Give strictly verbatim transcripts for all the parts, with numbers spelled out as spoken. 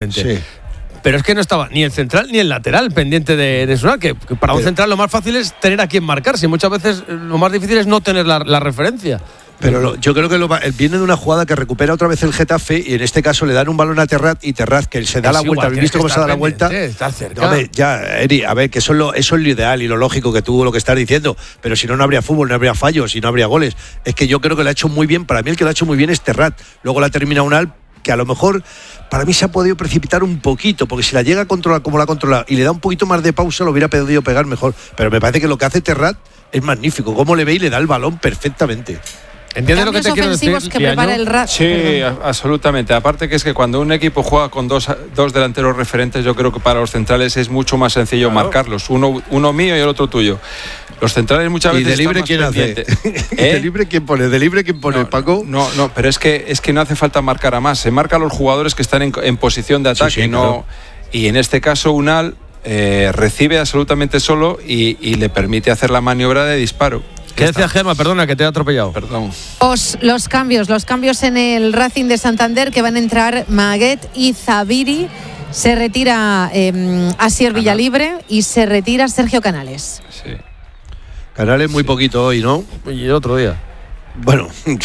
Sí. Pero es que no estaba ni el central ni el lateral pendiente de, de sonar, que, que para un central lo más fácil es tener a quien marcarse, y muchas veces lo más difícil es no tener la, la referencia. Pero lo, yo creo que lo, viene de una jugada que recupera otra vez el Getafe, y en este caso le dan un balón a Terrat, y Terrat, que se da es la vuelta, ¿habéis visto cómo se da la vuelta? Está cerca. No, hombre, ya, Eri, a ver, que eso es, lo, eso es lo ideal y lo lógico que tú lo que estás diciendo, pero si no, no habría fútbol, no habría fallos y no habría goles. Es que yo creo que lo ha hecho muy bien, para mí el que lo ha hecho muy bien es Terrat. Luego la termina Unal, que a lo mejor para mí se ha podido precipitar un poquito, porque si la llega a controlar como la ha controlado y le da un poquito más de pausa, lo hubiera podido pegar mejor. Pero me parece que lo que hace Terrat es magnífico, cómo le ve y le da el balón perfectamente. ¿Entiendes lo que te quiero decir? Que prepara el Ra- sí, a, absolutamente. Aparte que es que cuando un equipo juega con dos, dos delanteros referentes, yo creo que para los centrales es mucho más sencillo claro. marcarlos. Uno, uno mío y el otro tuyo. Los centrales muchas veces. ¿Y de libre quién hace? ¿Eh? ¿De libre quién pone? ¿De libre quién pone, no, Paco? No, no, pero es que, es que no hace falta marcar a más. Se marca a los jugadores que están en, en posición de ataque. Sí, sí, no, claro. Y en este caso, Unal eh, recibe absolutamente solo y, y le permite hacer la maniobra de disparo. ¿Qué decía Gemma? Perdona, que te he atropellado. Perdón. Los, los cambios, los cambios en el Racing de Santander, que van a entrar Maguet y Zaviri. Se retira eh, Asier Villalibre y se retira Sergio Canales. Sí. Canales muy sí. poquito hoy, ¿no? Y el otro día. Bueno,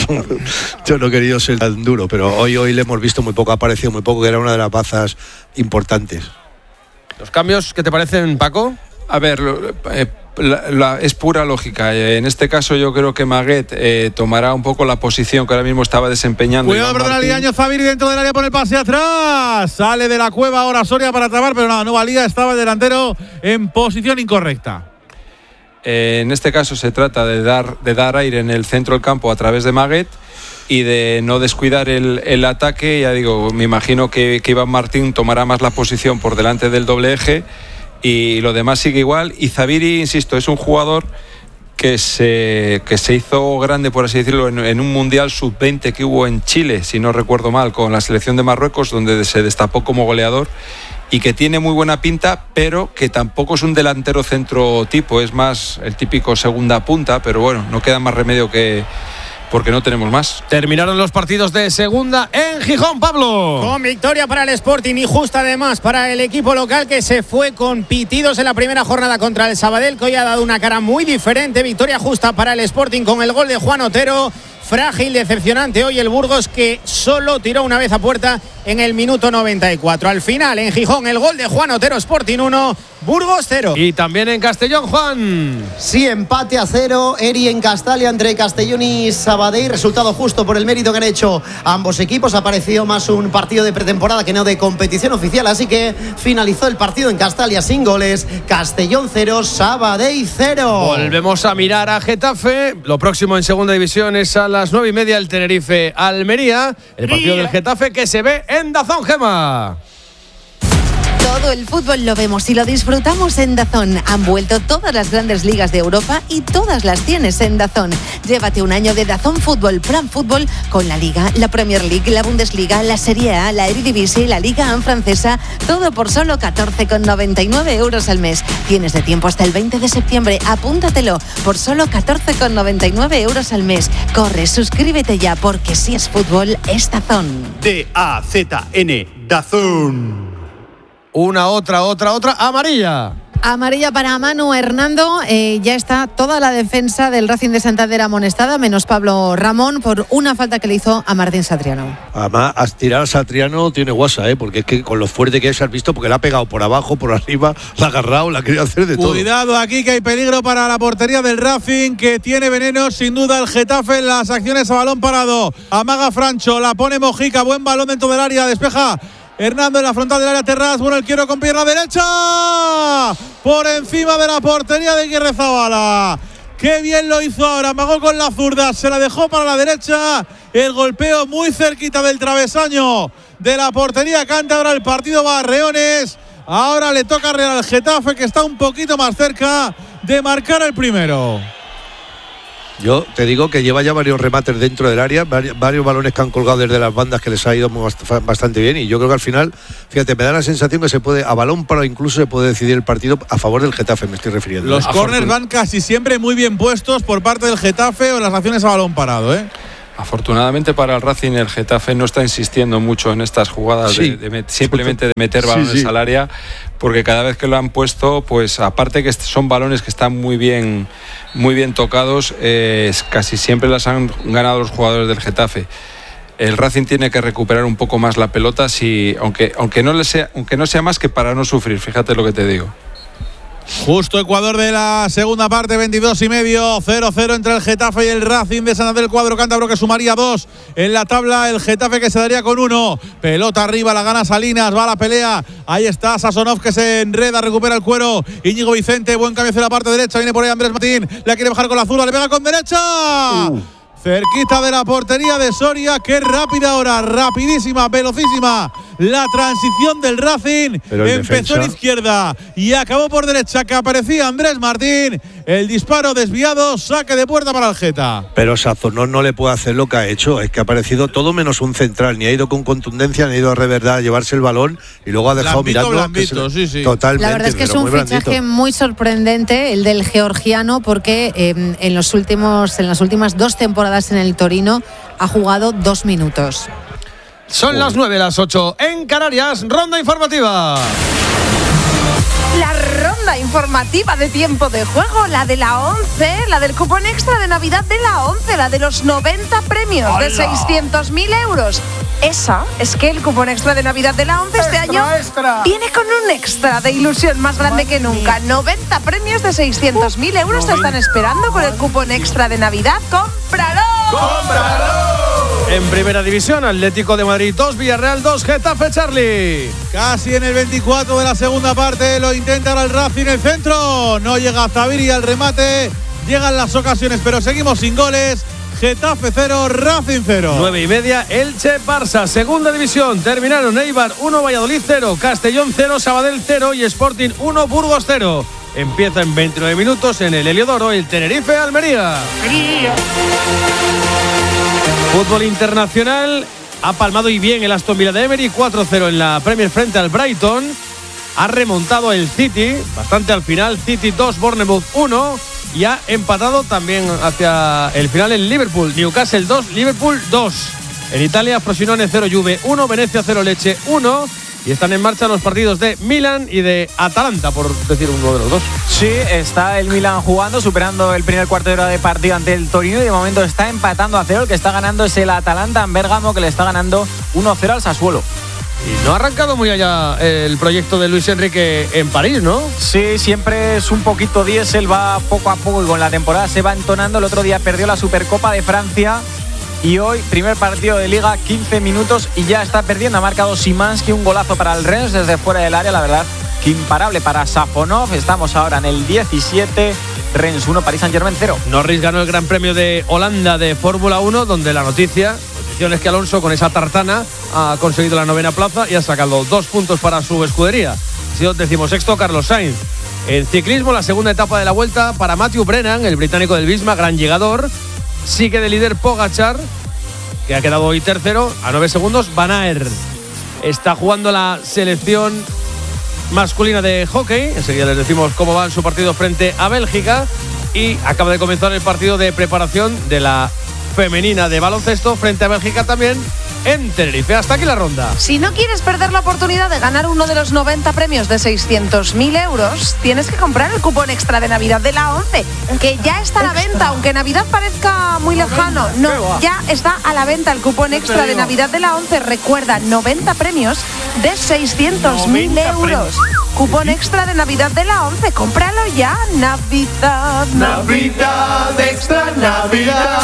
yo no he querido ser tan duro, pero hoy, hoy le hemos visto muy poco, ha aparecido muy poco, que era una de las bazas importantes. ¿Los cambios qué te parecen, Paco? A ver, eh, La, la, es pura lógica. En este caso yo creo que Maguet eh, tomará un poco la posición que ahora mismo estaba desempeñando. Cuidado, perdón, Aliaño, Zaviri dentro del área por el pase atrás. Sale de la cueva ahora Soria para tapar, pero nada, no valía, estaba el delantero en posición incorrecta. Eh, en este caso se trata de dar, de dar aire en el centro del campo a través de Maguet y de no descuidar el, el ataque. Ya digo, me imagino que, que Iván Martín tomará más la posición por delante del doble eje. Y lo demás sigue igual. Y Zaviri, insisto, es un jugador que se, que se hizo grande, por así decirlo, en, en un Mundial sub veinte que hubo en Chile, si no recuerdo mal, con la selección de Marruecos, donde se destapó como goleador, y que tiene muy buena pinta, pero que tampoco es un delantero centro tipo, es más el típico segunda punta, pero bueno, no queda más remedio que... porque no tenemos más. Terminaron los partidos de segunda en Gijón, Pablo. Con victoria para el Sporting y justa además para el equipo local, que se fue con pitidos en la primera jornada contra el Sabadell, que hoy ha dado una cara muy diferente. Victoria justa para el Sporting con el gol de Juan Otero. Frágil, decepcionante hoy el Burgos, que solo tiró una vez a puerta en el minuto noventa y cuatro. Al final, en Gijón, el gol de Juan Otero, Sporting uno, Burgos cero. Y también en Castellón, Juan. Sí, empate a cero, Eri en Castalia entre Castellón y Sabadell. Resultado justo por el mérito que han hecho ambos equipos. Ha parecido más un partido de pretemporada que no de competición oficial, así que finalizó el partido en Castalia sin goles. Castellón cero, Sabadell cero. Volvemos a mirar a Getafe. Lo próximo en segunda división es a las nueve y media el Tenerife Almería. El partido del Getafe que se ve en DAZN, Gemma. Todo el fútbol lo vemos y lo disfrutamos en DAZN. Han vuelto todas las grandes ligas de Europa y todas las tienes en DAZN. Llévate un año de DAZN Fútbol, Plan Fútbol, con la Liga, la Premier League, la Bundesliga, la Serie A, la Eredivisie y la Liga A francesa. Todo por solo catorce con noventa y nueve euros al mes. Tienes de tiempo hasta el veinte de septiembre. Apúntatelo por solo catorce con noventa y nueve euros al mes. Corre, suscríbete ya, porque si es fútbol, es DAZN. D A Z N, DAZN. Una, otra, otra, otra, amarilla. Amarilla para Manu Hernando. Eh, ya está toda la defensa del Racing de Santander amonestada, menos Pablo Ramón, por una falta que le hizo a Martín Satriano. Además, a tirar a Satriano tiene guasa, ¿eh? Porque es que con lo fuerte que es, has visto, porque la ha pegado por abajo, por arriba, la ha agarrado, la ha querido hacer de todo. Cuidado aquí, que hay peligro para la portería del Racing, que tiene veneno sin duda el Getafe en las acciones a balón parado. Amaga Francho, la pone Mojica, buen balón dentro del área, despeja Hernando en la frontal del área. Terraz, bueno, el quiero con pierna derecha, por encima de la portería de Guirrezabala. Qué bien lo hizo ahora, amagó con la zurda, se la dejó para la derecha, el golpeo muy cerquita del travesaño de la portería. Canta ahora el partido Barreones. Ahora le toca Real al Getafe, que está un poquito más cerca de marcar el primero. Yo te digo que lleva ya varios remates dentro del área, varios, varios balones que han colgado desde las bandas, que les ha ido bastante bien, y yo creo que al final, fíjate, me da la sensación que se puede, a balón parado incluso se puede decidir el partido a favor del Getafe, me estoy refiriendo. Los córners van casi siempre muy bien puestos por parte del Getafe o las acciones a balón parado, ¿eh? Afortunadamente para el Racing, el Getafe no está insistiendo mucho en estas jugadas sí. de, de met- simplemente de meter balones sí, sí. al área, porque cada vez que lo han puesto, pues aparte que son balones que están muy bien, muy bien tocados, eh, casi siempre las han ganado los jugadores del Getafe. El Racing tiene que recuperar un poco más la pelota, si, aunque, aunque, no le sea, aunque no sea más que para no sufrir, fíjate lo que te digo. Justo Ecuador de la segunda parte, veintidós y medio, cero cero entre el Getafe y el Racing de Santander. El cuadro cántabro que sumaría dos en la tabla, el Getafe que se daría con uno. Pelota arriba, la gana Salinas, va a la pelea, ahí está Sasonov que se enreda, recupera el cuero, Íñigo Vicente, buen cambio hacia la parte derecha, viene por ahí Andrés Martín, la quiere bajar con la zurda, le pega con derecha. Uh. Cerquita de la portería de Soria. Qué rápida ahora, rapidísima, velocísima la transición del Racing. Empezó defensa. En izquierda y acabó por derecha, que aparecía Andrés Martín. El disparo desviado, saque de puerta para el Geta. Pero Sazonón no le puede hacer lo que ha hecho. Es que ha aparecido todo menos un central. Ni ha ido con contundencia, ni ha ido a reverdad a llevarse el balón y luego ha dejado blandito, mirando. Blandito, sí, sí. Totalmente. La verdad es que es un muy fichaje blandito. muy sorprendente, el del georgiano, porque eh, en, los últimos, en las últimas dos temporadas en el Torino ha jugado dos minutos. Son las nueve, las ocho en Canarias. Ronda informativa. La ronda informativa de tiempo de juego, la de la once, la del cupón extra de Navidad de la once, la de los noventa premios ¡Hola! De seiscientos mil euros. Esa es que el cupón extra de Navidad de la once este extra, año extra. Viene con un extra de ilusión más grande que nunca. noventa premios de seiscientos mil euros uh, te están esperando con el cupón extra de Navidad. ¡Cómpralo! ¡Cómpralo! En primera división, Atlético de Madrid dos, Villarreal dos, Getafe, Charlie. Casi en el veinticuatro de la segunda parte, lo intenta ahora el Racing, el centro. No llega Zaviri al remate, llegan las ocasiones, pero seguimos sin goles. Getafe cero, Racing cero. nueve y media, Elche, Barça. Segunda división, terminaron Eibar uno, Valladolid cero, Castellón cero, Sabadell cero y Sporting uno, Burgos cero. Empieza en veintinueve minutos en el Heliodoro el Tenerife, Almería. Almería. Fútbol internacional, ha palmado y bien el Aston Villa de Emery, cuatro cero en la Premier frente al Brighton. Ha remontado el City, bastante al final, City dos, Bournemouth uno. Y ha empatado también hacia el final el Liverpool, Newcastle dos, Liverpool dos. En Italia, Frosinone cero, Juve uno, Venecia cero, Lecce uno. Y están en marcha los partidos de Milan y de Atalanta, por decir uno de los dos. Sí, está el Milan jugando, superando el primer cuarto de hora de partido ante el Torino y de momento está empatando a cero. El que está ganando es el Atalanta en Bérgamo, que le está ganando uno cero al Sassuolo. Y no ha arrancado muy allá el proyecto de Luis Enrique en París, ¿no? Sí, siempre es un poquito diésel, va poco a poco y con la temporada se va entonando. El otro día perdió la Supercopa de Francia. Y hoy, primer partido de Liga, quince minutos y ya está perdiendo. Ha marcado Szymanski, un golazo para el Rennes desde fuera del área, la verdad que imparable para Safonov. Estamos ahora en el diecisiete, Rennes uno, Paris Saint-Germain cero. Norris ganó el Gran Premio de Holanda de Fórmula uno, donde la noticia, noticia es que Alonso con esa tartana ha conseguido la novena plaza y ha sacado dos puntos para su escudería. Ha sido decimosexto Carlos Sainz. En ciclismo, la segunda etapa de la Vuelta para Matthew Brennan, el británico del Visma, gran llegador. Sigue de líder Pogačar, que ha quedado hoy tercero, a nueve segundos. Van Aert está jugando la selección masculina de hockey. Enseguida les decimos cómo va en su partido frente a Bélgica. Y acaba de comenzar el partido de preparación de la femenina de baloncesto frente a Bélgica también en Tenerife. Hasta aquí la ronda. Si no quieres perder la oportunidad de ganar uno de los noventa premios de seiscientos mil euros, tienes que comprar el cupón extra de Navidad de la once, que ya está a la venta, aunque Navidad parezca muy lejano. No, ya está a la venta el cupón extra de Navidad de la once. Recuerda, noventa premios de seiscientos mil euros. Cupón extra de Navidad de la once. Cómpralo ya. Navidad, Navidad, extra Navidad.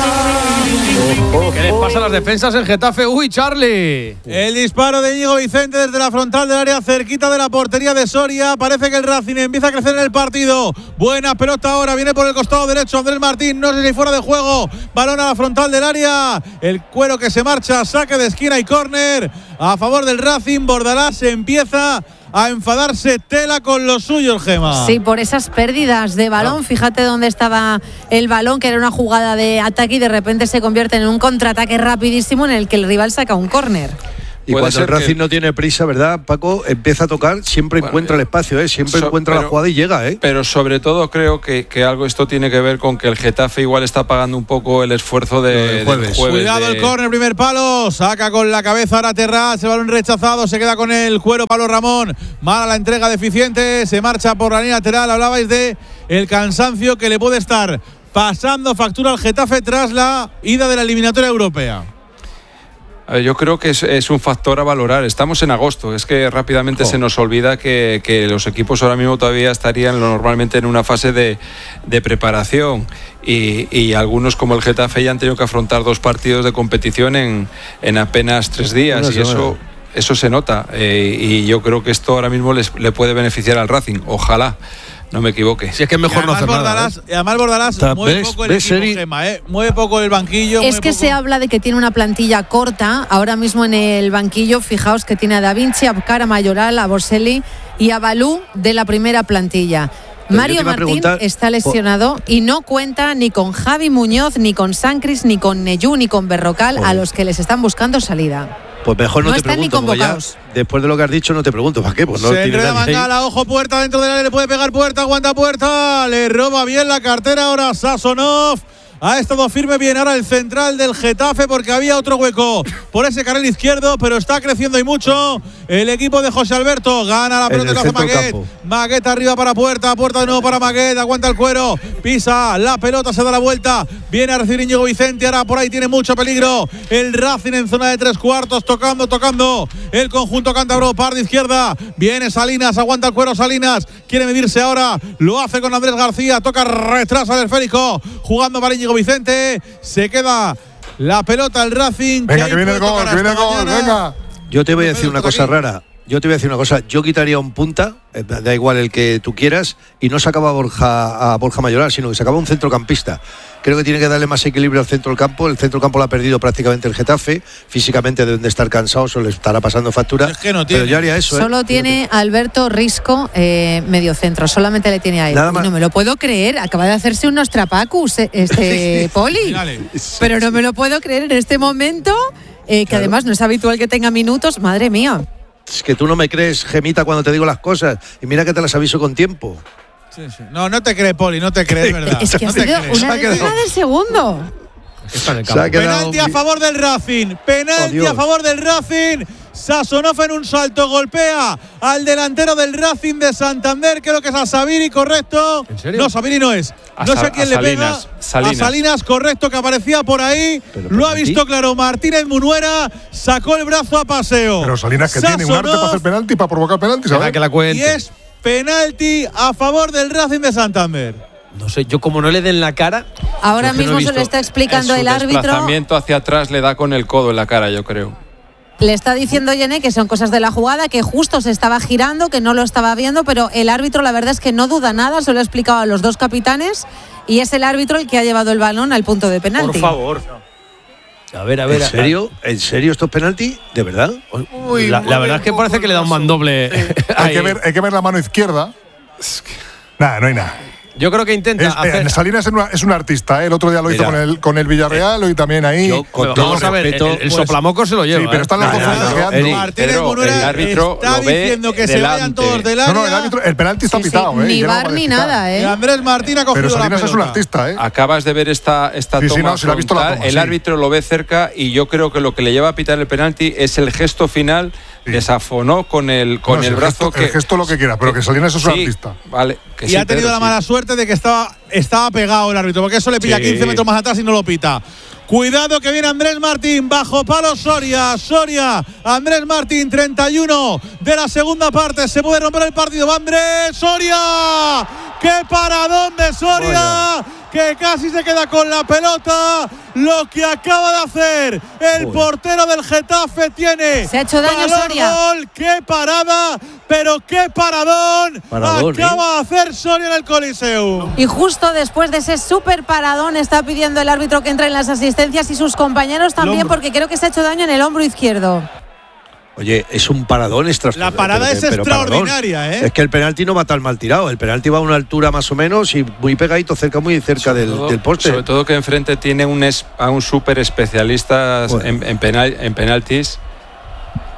¿Qué les pasa a las defensas en Getafe? Uy, Charlie. El disparo de Íñigo Vicente desde la frontal del área, cerquita de la portería de Soria. Parece que el Racing empieza a crecer en el partido. Buena pelota ahora, viene por el costado derecho Andrés Martín. No sé si fuera de juego. Balón a la frontal del área. El cuero que se marcha, saque de esquina y córner a favor del Racing. Bordalás se empieza a enfadarse tela con los suyos, Gema. Sí, por esas pérdidas de balón. No. Fíjate dónde estaba el balón, que era una jugada de ataque y de repente se convierte en un contraataque rapidísimo en el que el rival saca un córner. Y cuando el Racing que... no tiene prisa, ¿verdad, Paco? Empieza a tocar, siempre bueno, encuentra el espacio, ¿eh? Siempre so, encuentra pero, la jugada y llega, ¿eh? Pero sobre todo creo que, que algo esto tiene que ver con que el Getafe igual está pagando un poco el esfuerzo de, del jueves. jueves. Cuidado de... el córner, primer palo, saca con la cabeza ahora Terraz, el balón rechazado, se queda con el cuero Pablo Ramón. Mala la entrega deficiente, se marcha por la línea lateral. Hablabais de el cansancio que le puede estar pasando factura al Getafe tras la ida de la eliminatoria europea. Yo creo que es, es un factor a valorar. Estamos en agosto, es que rápidamente oh. se nos olvida que, que los equipos ahora mismo todavía estarían normalmente en una fase de, de preparación y, y algunos como el Getafe ya han tenido que afrontar dos partidos de competición en, en apenas tres días bueno, y eso, eso se nota eh, y yo creo que esto ahora mismo les, le puede beneficiar al Racing, ojalá. No me equivoque. Si es que es mejor no hacer Bordalás, nada. ¿eh? Además, Bordalás mueve ves, poco el equipo, Gemma, ¿eh? Mueve poco el banquillo. Es que poco. se habla de que tiene una plantilla corta. Ahora mismo en el banquillo, fijaos que tiene a Da Vinci, a Cara Mayoral, a Boselli y a Balú de la primera plantilla. Pero Mario Martín está lesionado y no cuenta ni con Javi Muñoz, ni con Sancris, ni con Neyú, ni con Berrocal, oh. a los que les están buscando salida. Pues mejor no, no te pregunto, porque ya, después de lo que has dicho no te pregunto, ¿para qué? Pues no se enreda Mangala, ojo Puerta dentro del área, le puede pegar Puerta, aguanta Puerta, le roba bien la cartera ahora Sasonov. Ha estado firme bien ahora el central del Getafe porque había otro hueco por ese carril izquierdo, pero está creciendo y mucho el equipo de José Alberto. Gana la pelota, hace Maguet. Maguet arriba para Puerta, Puerta de nuevo para Maguet, aguanta el cuero, pisa la pelota, se da la vuelta, viene a recibir Íñigo Vicente, ahora por ahí tiene mucho peligro el Racing en zona de tres cuartos, tocando, tocando el conjunto cántabro, par de izquierda, viene Salinas, aguanta el cuero Salinas, quiere medirse ahora, lo hace con Andrés García, toca, retrasa el esférico, jugando para Íñigo Vicente, se queda la pelota el Racing. Venga, que, que viene el gol, que viene el gol, venga. Yo te voy a decir una cosa rara. Yo te voy a decir una cosa. Yo quitaría un punta, da igual el que tú quieras, y no sacaba a Borja, a Borja Mayoral, sino que sacaba un centrocampista. Creo que tiene que darle más equilibrio al centro del campo. El centro del campo lo ha perdido prácticamente el Getafe. Físicamente deben de estar cansados o le estará pasando factura. Es que no tiene. Pero yo haría eso. Solo ¿eh? tiene Alberto Risco, eh, medio centro. Solamente le tiene a él. No me lo puedo creer. Acaba de hacerse un Nostrapacus, este Poli. Pero no me lo puedo creer en este momento. Eh, que claro. Además no es habitual que tenga minutos. Madre mía. Es que tú no me crees, Gemita, cuando te digo las cosas. Y mira que te las aviso con tiempo. Sí, sí. No, no te crees, Poli, no te crees, ¿verdad? Es que no ha sido una décima del segundo. Penalti a favor del Racing. Penalti oh, a favor del Racing. Sasonov en un salto golpea al delantero del Racing de Santander, creo que es a Sabiri, correcto. ¿En serio? No, Sabiri no es. A no sé a quién le Salinas, pega. Salinas. A Salinas, correcto, que aparecía por ahí. Pero, Lo ha visto claro Martínez Munuera, sacó el brazo a paseo. Pero Salinas que Sasonov, tiene un arte para hacer penalti, para provocar penalti, ¿sabes? Que la cuente. Y es penalti a favor del Racing de Santander. No sé, yo como no le den la cara. Ahora mismo no se le está explicando el árbitro. El desplazamiento hacia atrás le da con el codo en la cara, yo creo. Le está diciendo Yené que son cosas de la jugada, que justo se estaba girando, que no lo estaba viendo, pero el árbitro la verdad es que no duda nada, se lo ha explicado a los dos capitanes y es el árbitro el que ha llevado el balón al punto de penalti. Por favor. A ver, a ver. ¿En serio? ¿En serio estos penalti? ¿De verdad? Uy, la, la verdad es que parece que le da un mandoble. Sí. hay, que ver, hay que ver la mano izquierda. Nada, no hay nada. Yo creo que intenta es, hacer… eh, Salinas es, una, es un artista, ¿eh? El otro día lo Mira, hizo con el, con el Villarreal, hoy también ahí. Yo, con pero, vamos a ver, el, el pues, soplamoco se lo lleva. Sí, pero están los dos no, Martínez Munuera el árbitro está lo ve diciendo que delante. Se vayan todos del área. No, no, el, árbitro, el penalti está sí, pitado, sí, ¿eh? Ni bar ni nada, ¿eh? Y Andrés Martín ha cogido pero Salinas la es un artista, ¿eh? Acabas de ver esta, esta sí, toma, sí, no, se la ha visto la toma, el sí. árbitro lo ve cerca y yo creo que lo que le lleva a pitar el penalti es el gesto final. Sí. Desafonó con el con no, el, el brazo gesto, que el gesto lo que quiera, pero que Salinas es un sí, artista. Vale, que y sí, ha tenido la mala sí. suerte de que estaba estaba pegado el árbitro, porque eso le pilla sí. quince metros más atrás y no lo pita. Cuidado que viene Andrés Martín, bajo palo Soria, Soria, Andrés Martín, treinta y uno de la segunda parte, se puede romper el partido, va Andrés Soria, qué paradón de Soria, bueno. que casi se queda con la pelota, lo que acaba de hacer el Uy. portero del Getafe tiene. Se ha hecho daño Soria. Gol, qué parada, pero qué paradón, paradón acaba ¿eh? de hacer Soria en el Coliseo. Y justo después de ese súper paradón está pidiendo el árbitro que entre en las asistencias y sus compañeros también, porque creo que se ha hecho daño en el hombro izquierdo. Oye, es un paradón extraordinario. La parada pero, es pero extraordinaria, paradón. ¿eh? Es que el penalti no va tan mal tirado. El penalti va a una altura más o menos y muy pegadito, cerca, muy cerca del, todo, del poste. Sobre todo que enfrente tiene un es, a un súper especialista bueno. en, en, penal, en penaltis.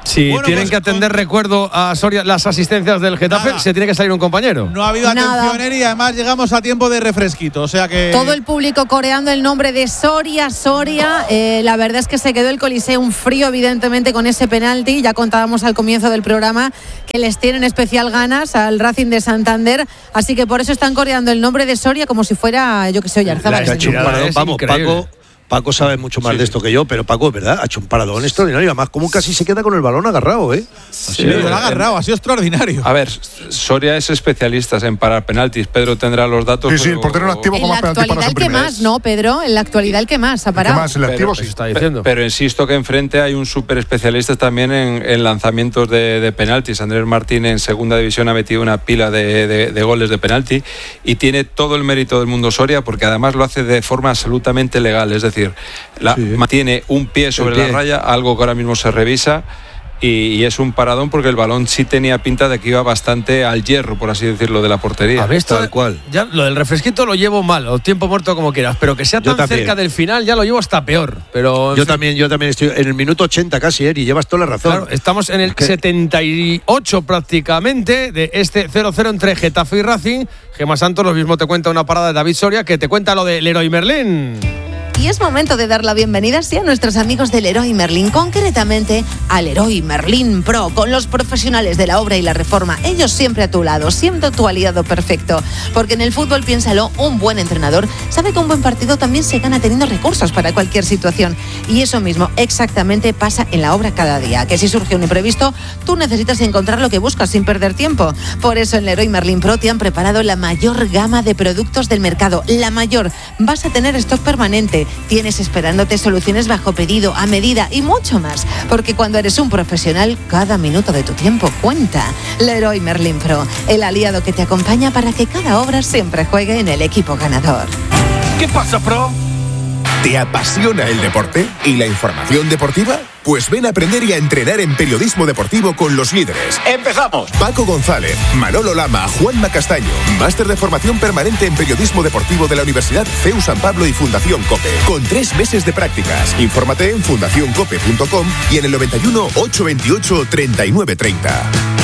Si Bueno, tienen pues que atender, con- recuerdo a Soria las asistencias del Getafe, Nada. se tiene que salir un compañero. No ha habido Nada. atención, Eri, y además llegamos a tiempo de refresquito. O sea que. Todo el público coreando el nombre de Soria, Soria. Eh, la verdad es que se quedó el Coliseum frío, evidentemente, con ese penalti. Ya contábamos al comienzo del programa que les tienen especial ganas al Racing de Santander. Así que por eso están coreando el nombre de Soria como si fuera, yo que sé, Oyarzábal. Le ha hecho un tirada paradón. es Vamos, increíble. Paco, Paco sabe mucho más Sí, de sí. esto que yo, pero Paco, es verdad, ha hecho un paradón extraordinario. Además, como casi se queda con el balón agarrado, ¿eh? Sí, lo ha agarrado, ha sido extraordinario. A ver, Soria es especialista en parar penaltis. Pedro tendrá los datos. Sí, sí, el pero- portero en activo En con la más penalti actualidad paras el en que primera. más, ¿no, Pedro? En la actualidad el que más ha ¿Qué parado. más? El activo sí. Está Pe- diciendo. Pero insisto que enfrente hay un súper especialista también en, en lanzamientos de, de penaltis. Andrés Martín en segunda división ha metido una pila de, de- de goles de penalti y tiene todo el mérito del mundo Soria porque además lo hace de forma absolutamente legal. Es decir, la, Sí. mantiene un pie sobre El pie. la raya, algo que ahora mismo se revisa. Y, y es un paradón porque el balón sí tenía pinta de que iba bastante al hierro, por así decirlo, de la portería. A ver, esto Tal de- cual. Ya lo del refresquito lo llevo mal, o tiempo muerto como quieras, pero que sea Yo tan también. cerca del final ya lo llevo hasta peor. Pero en Yo fin, también, yo también estoy en el minuto ochenta casi, Eri, llevas toda la razón. claro, estamos en el que- setenta y ocho prácticamente de este cero cero entre Getafe y Racing. Gemma Santos, lo mismo te cuenta una parada de David Soria que te cuenta lo de Leroy Merlin. Y es momento de dar la bienvenida sí, a nuestros amigos del Leroy Merlin, concretamente al Leroy Merlin Pro, con los profesionales de la obra y la reforma. Ellos siempre a tu lado, siendo tu aliado perfecto. Porque en el fútbol, piénsalo, un buen entrenador sabe que un buen partido también se gana teniendo recursos para cualquier situación. Y eso mismo exactamente pasa en la obra cada día. Que si surge un imprevisto, tú necesitas encontrar lo que buscas sin perder tiempo. Por eso en Leroy Merlin Pro te han preparado la mayor gama de productos del mercado. La mayor. Vas a tener stock permanente. Tienes esperándote soluciones bajo pedido, a medida y mucho más. Porque cuando eres un profesional, cada minuto de tu tiempo cuenta. Leroy Merlin Pro, el aliado que te acompaña para que cada obra siempre juegue en el equipo ganador. ¿Qué pasa, Pro? ¿Te apasiona el deporte y la información deportiva? Pues ven a aprender y a entrenar en periodismo deportivo con los líderes. ¡Empezamos! Paco González, Manolo Lama, Juanma Castaño. Máster de formación permanente en periodismo deportivo de la Universidad C E U San Pablo y Fundación COPE. Con tres meses de prácticas. Infórmate en fundación cope punto com y en el noventa y uno, ochocientos veintiocho, treinta y nueve treinta.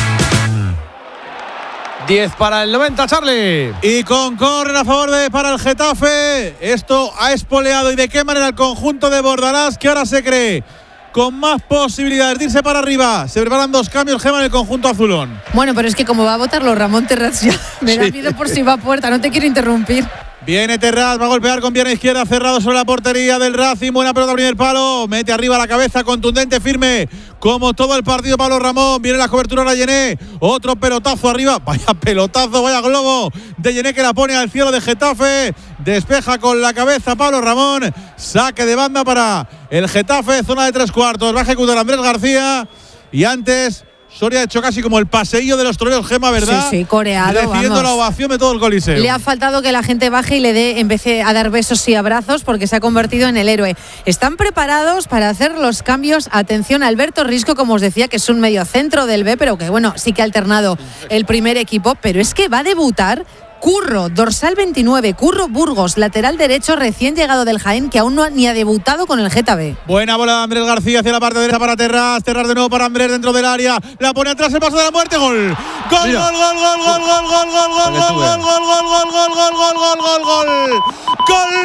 diez para el noventa, Charlie. Y con córner a favor de para el Getafe. Esto ha espoleado y de qué manera el conjunto de Bordalás, que ahora se cree con más posibilidades de irse para arriba. Se preparan dos cambios, Gema, en el conjunto azulón. Bueno, pero es que como va a votarlo Ramón Terraz, ya me da miedo por si va a puerta. No te quiero interrumpir. Viene Terraz, va a golpear con pierna izquierda, cerrado sobre la portería del Racing. Buena pelota, primer palo. Mete arriba la cabeza, contundente, firme. Como todo el partido, Pablo Ramón. Viene la cobertura, la Yené. Otro pelotazo arriba. Vaya pelotazo, vaya globo de Yené que la pone al cielo de Getafe. Despeja con la cabeza Pablo Ramón. Saque de banda para el Getafe, zona de tres cuartos. Va a ejecutar Andrés García. Y antes, Soria ha hecho casi como el paseillo de los toreros, Gema, ¿verdad? Sí, sí, coreado, recibiendo vamos. la ovación de todo el Coliseo. Le ha faltado que la gente baje y le dé, empiece a dar besos y abrazos porque se ha convertido en el héroe. Están preparados para hacer los cambios. Atención, Alberto Risco, como os decía, que es un mediocentro del B, pero que bueno, sí que ha alternado el primer equipo, pero es que va a debutar Curro, dorsal veintinueve, Curro Burgos, lateral derecho recién llegado del Jaén, que aún no ha, ni ha debutado con el Getafe. Buena bola de Andrés García hacia la parte derecha para Terraz. Terraz de nuevo para Andrés dentro del área. La pone atrás, el paso de la muerte. Gol. Gol, Mira. gol, gol, gol, gol, gol, gol, gol, gol, Para que tú gol, gol, gol, gol, gol, gol, gol, gol, gol, gol. Gol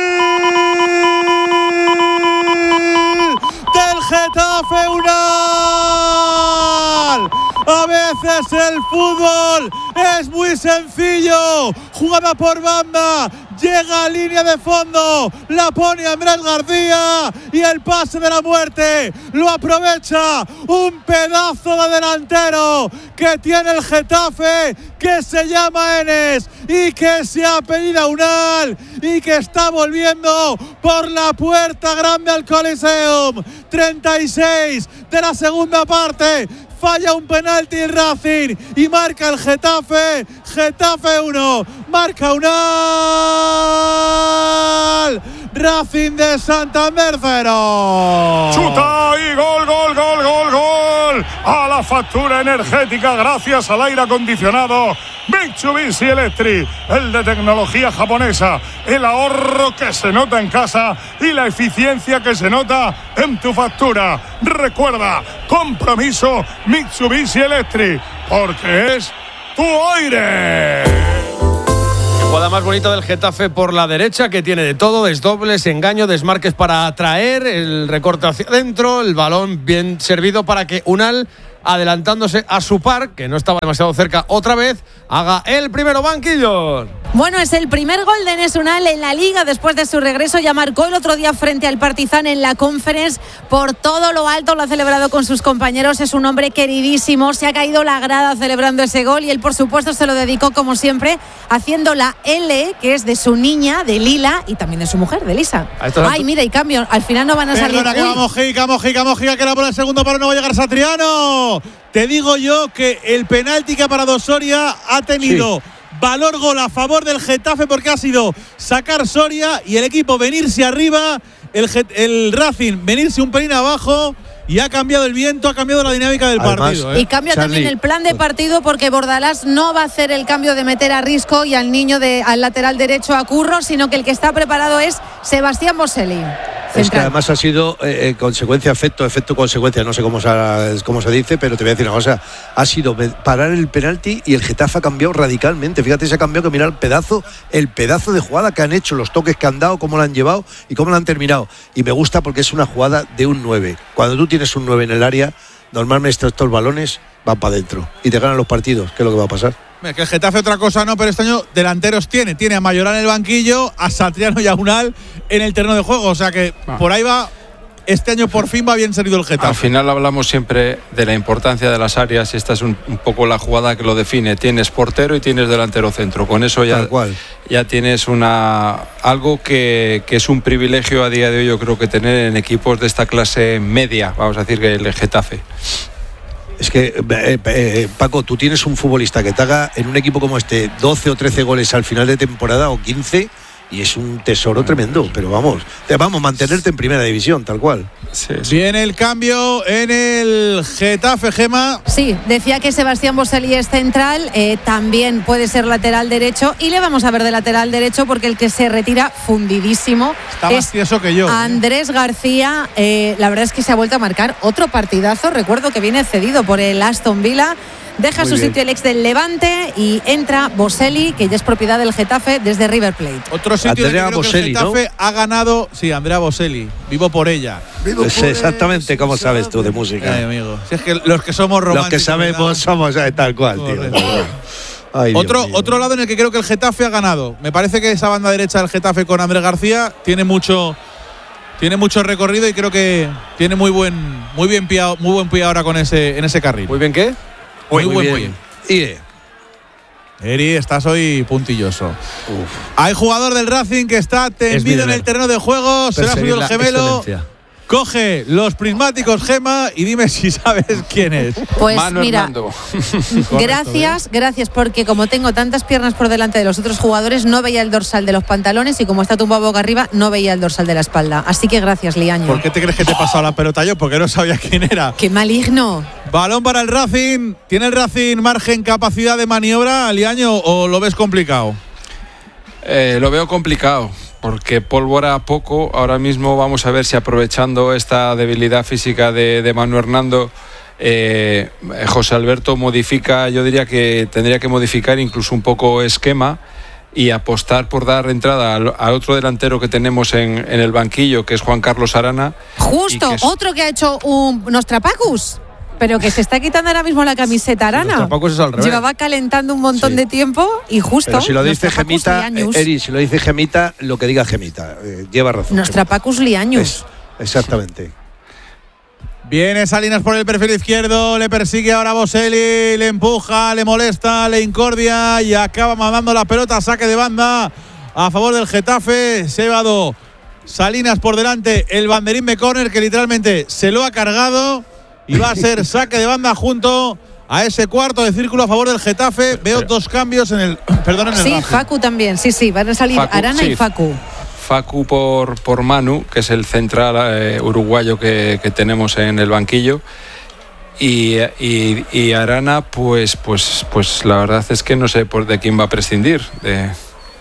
del Getafe Unal. A veces el fútbol es muy sencillo. Jugada por banda. Llega a línea de fondo. La pone Andrés García. Y el pase de la muerte lo aprovecha. Un pedazo de delantero que tiene el Getafe, que se llama Enes y que se apellida Unal y que está volviendo por la puerta grande al Coliseum. treinta y seis de la segunda parte. Falla un penalti el Racing y marca el Getafe. Getafe uno, marca Unal. Racing de Santander cero. Chuta y gol, gol, gol, gol, gol. A la factura energética gracias al aire acondicionado Mitsubishi Electric, el de tecnología japonesa, el ahorro que se nota en casa y la eficiencia que se nota en tu factura. Recuerda, compromiso Mitsubishi Electric, porque es tu aire. Jugada más bonita del Getafe por la derecha, que tiene de todo, desdobles, engaño, desmarques para atraer, el recorte hacia adentro, el balón bien servido para que Unal, adelantándose a su par, que no estaba demasiado cerca otra vez, haga el primero. Banquillo. Bueno, es el primer gol de Enes Unal en la Liga después de su regreso. Ya marcó el otro día frente al Partizan en la Conference. Por todo lo alto lo ha celebrado con sus compañeros. Es un hombre queridísimo. Se ha caído la grada celebrando ese gol y él, por supuesto, se lo dedicó, como siempre, haciendo la L, que es de su niña, de Lila, y también de su mujer, de Lisa. Ay, mira, y cambio. Al final no van a salir. Perdona, que va Mojica, Mojica, Mojica, que era por el segundo palo, no va a llegar Satriano. Te digo yo que el penalti que ha parado Soria ha tenido sí. valor gol a favor del Getafe, porque ha sido sacar Soria y el equipo venirse arriba, el, el Racing venirse un pelín abajo, y ha cambiado el viento, ha cambiado la dinámica del Además, partido. ¿eh? Y cambia Charlie. también el plan de partido, porque Bordalás no va a hacer el cambio de meter a Risco y al niño de, al lateral derecho a Curro, sino que el que está preparado es Sebastián Boselli. Es que además ha sido eh, consecuencia, efecto, efecto, consecuencia, no sé cómo se, cómo se dice, pero te voy a decir una cosa, ha sido parar el penalti y el Getafe ha cambiado radicalmente. Fíjate, se ha cambiado, que mira el pedazo, el pedazo de jugada que han hecho, los toques que han dado, cómo la han llevado y cómo la han terminado. Y me gusta porque es una jugada de un nueve. Cuando tú tienes un nueve en el área, normalmente estos, estos balones van para adentro y te ganan los partidos. ¿Qué es lo que va a pasar? Que el Getafe otra cosa no, pero este año delanteros tiene. Tiene a Mayoral en el banquillo, a Satriano y a Unal en el terreno de juego. O sea que ah. por ahí va. Este año por fin va bien servido el Getafe. Al final hablamos siempre de la importancia de las áreas. Esta es un, un poco la jugada que lo define. Tienes portero y tienes delantero centro. Con eso ya, ya tienes una algo que, que es un privilegio a día de hoy, yo creo, que tener en equipos de esta clase media, vamos a decir, que el Getafe. Es que, eh, eh, Paco, tú tienes un futbolista que te haga en un equipo como este doce o trece goles al final de temporada o quince, y es un tesoro tremendo, pero vamos, te vamos a mantenerte en primera división, tal cual. Sí, sí. Viene el cambio en el Getafe, Gema. Sí, decía que Sebastián Boselli es central, eh, también puede ser lateral derecho, y le vamos a ver de lateral derecho porque el que se retira fundidísimo está más tieso que yo. Andrés ¿eh? García, eh, la verdad es que se ha vuelto a marcar otro partidazo. Recuerdo que viene cedido por el Aston Villa. Deja Muy su bien. sitio el ex del Levante y entra Boselli, que ya es propiedad del Getafe desde River Plate. Otro sitio Andrea que Boselli, que el Getafe ¿no? ha ganado, sí, Andrea Boselli. Vivo por ella. Vivo pues por exactamente como sabes tú de música. Ay, amigo. Si es que los que somos románticos. Los que sabemos ¿verdad? somos eh, tal cual, tío. Ay, otro, otro lado en el que creo que el Getafe ha ganado. Me parece que esa banda derecha del Getafe con Andrés García tiene mucho, tiene mucho recorrido y creo que tiene muy buen, muy bien pie, muy buen pie ahora con ese, en ese carril. Muy bien, ¿qué? Muy, muy buen bien. Pie. Eri, estás hoy puntilloso. Uf. Hay jugador del Racing que está tendido en el terreno de juego. Se le ha subido el gemelo. Coge los prismáticos, Gema, y dime si sabes quién es. Pues Manu mira, Hernando. gracias, gracias, porque como tengo tantas piernas por delante de los otros jugadores, no veía el dorsal de los pantalones, y como está tumbado boca arriba, no veía el dorsal de la espalda. Así que gracias, Liaño. ¿Por qué te crees que te he pasado la pelota yo? Porque no sabía quién era. ¡Qué maligno! Balón para el Racing. ¿Tiene el Racing margen, capacidad de maniobra, Liaño, o lo ves complicado? Eh, lo veo complicado, porque pólvora poco. Ahora mismo vamos a ver si, aprovechando esta debilidad física de, de Manu Hernando, eh, José Alberto modifica, yo diría que tendría que modificar incluso un poco esquema y apostar por dar entrada al, al otro delantero que tenemos en, en el banquillo, que es Juan Carlos Arana. Justo, que es... otro que ha hecho un Nostrapacus, pero que se está quitando ahora mismo la camiseta Arana. Es al revés. Llevaba calentando un montón sí. de tiempo y justo. Pero si lo dice Gemita, eh, Eri, si lo dice Gemita, lo que diga Gemita, eh, lleva razón. Nostrapacus Liañus. Es, exactamente. Viene Salinas por el perfil izquierdo, le persigue ahora Boselli, le empuja, le molesta, le incordia y acaba mandando la pelota, saque de banda a favor del Getafe. Se ha llevado Salinas por delante el banderín de córner, que literalmente se lo ha cargado. Y va a ser saque de banda junto a ese cuarto de círculo a favor del Getafe. Veo dos cambios en el. Perdón, en el Sí, Racing. Facu también. Sí, sí, van a salir Facu, Arana sí. y Facu. Facu por, por Manu, que es el central eh, uruguayo que, que tenemos en el banquillo. Y, y, y Arana, pues, pues, pues la verdad es que no sé por de quién va a prescindir. De...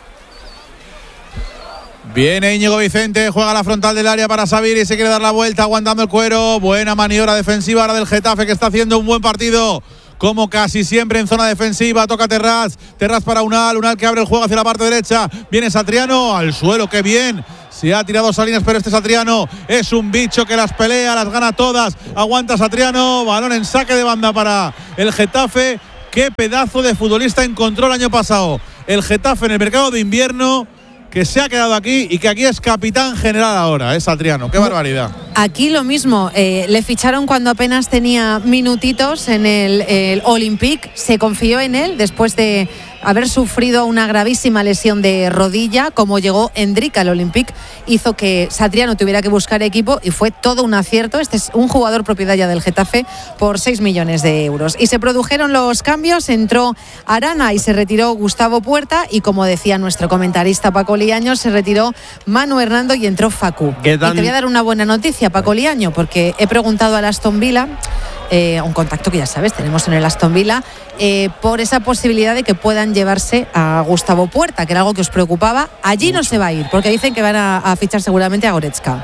Viene Íñigo Vicente, juega la frontal del área para Sabir y se quiere dar la vuelta aguantando el cuero. Buena maniobra defensiva ahora del Getafe, que está haciendo un buen partido, como casi siempre en zona defensiva. Toca Terrás, Terrás para Unal, Unal que abre el juego hacia la parte derecha. Viene Satriano al suelo, qué bien. Se ha tirado Salinas, pero este Satriano es un bicho que las pelea, las gana todas. Aguanta Satriano, balón en saque de banda para el Getafe. Qué pedazo de futbolista encontró el año pasado el Getafe en el mercado de invierno, que se ha quedado aquí y que aquí es capitán general ahora, es ¿eh, Satriano? Qué barbaridad. Aquí lo mismo, eh, le ficharon cuando apenas tenía minutitos en el, el Olympique, se confió en él después de haber sufrido una gravísima lesión de rodilla. Como llegó Endrick al Olympique, hizo que Satriano tuviera que buscar equipo y fue todo un acierto. Este es un jugador propiedad ya del Getafe por seis millones de euros. Y se produjeron los cambios, entró Arana y se retiró Gustavo Puerta, y como decía nuestro comentarista Paco Liaño, se retiró Manu Hernando y entró Facu. Y te voy a dar una buena noticia, Paco Liaño, porque he preguntado al Aston Villa, eh, un contacto que ya sabes, tenemos en el Aston Villa, eh, por esa posibilidad de que puedan llevarse a Gustavo Puerta, que era algo que os preocupaba. Allí no se va a ir, porque dicen que van a, a fichar seguramente a Goretzka.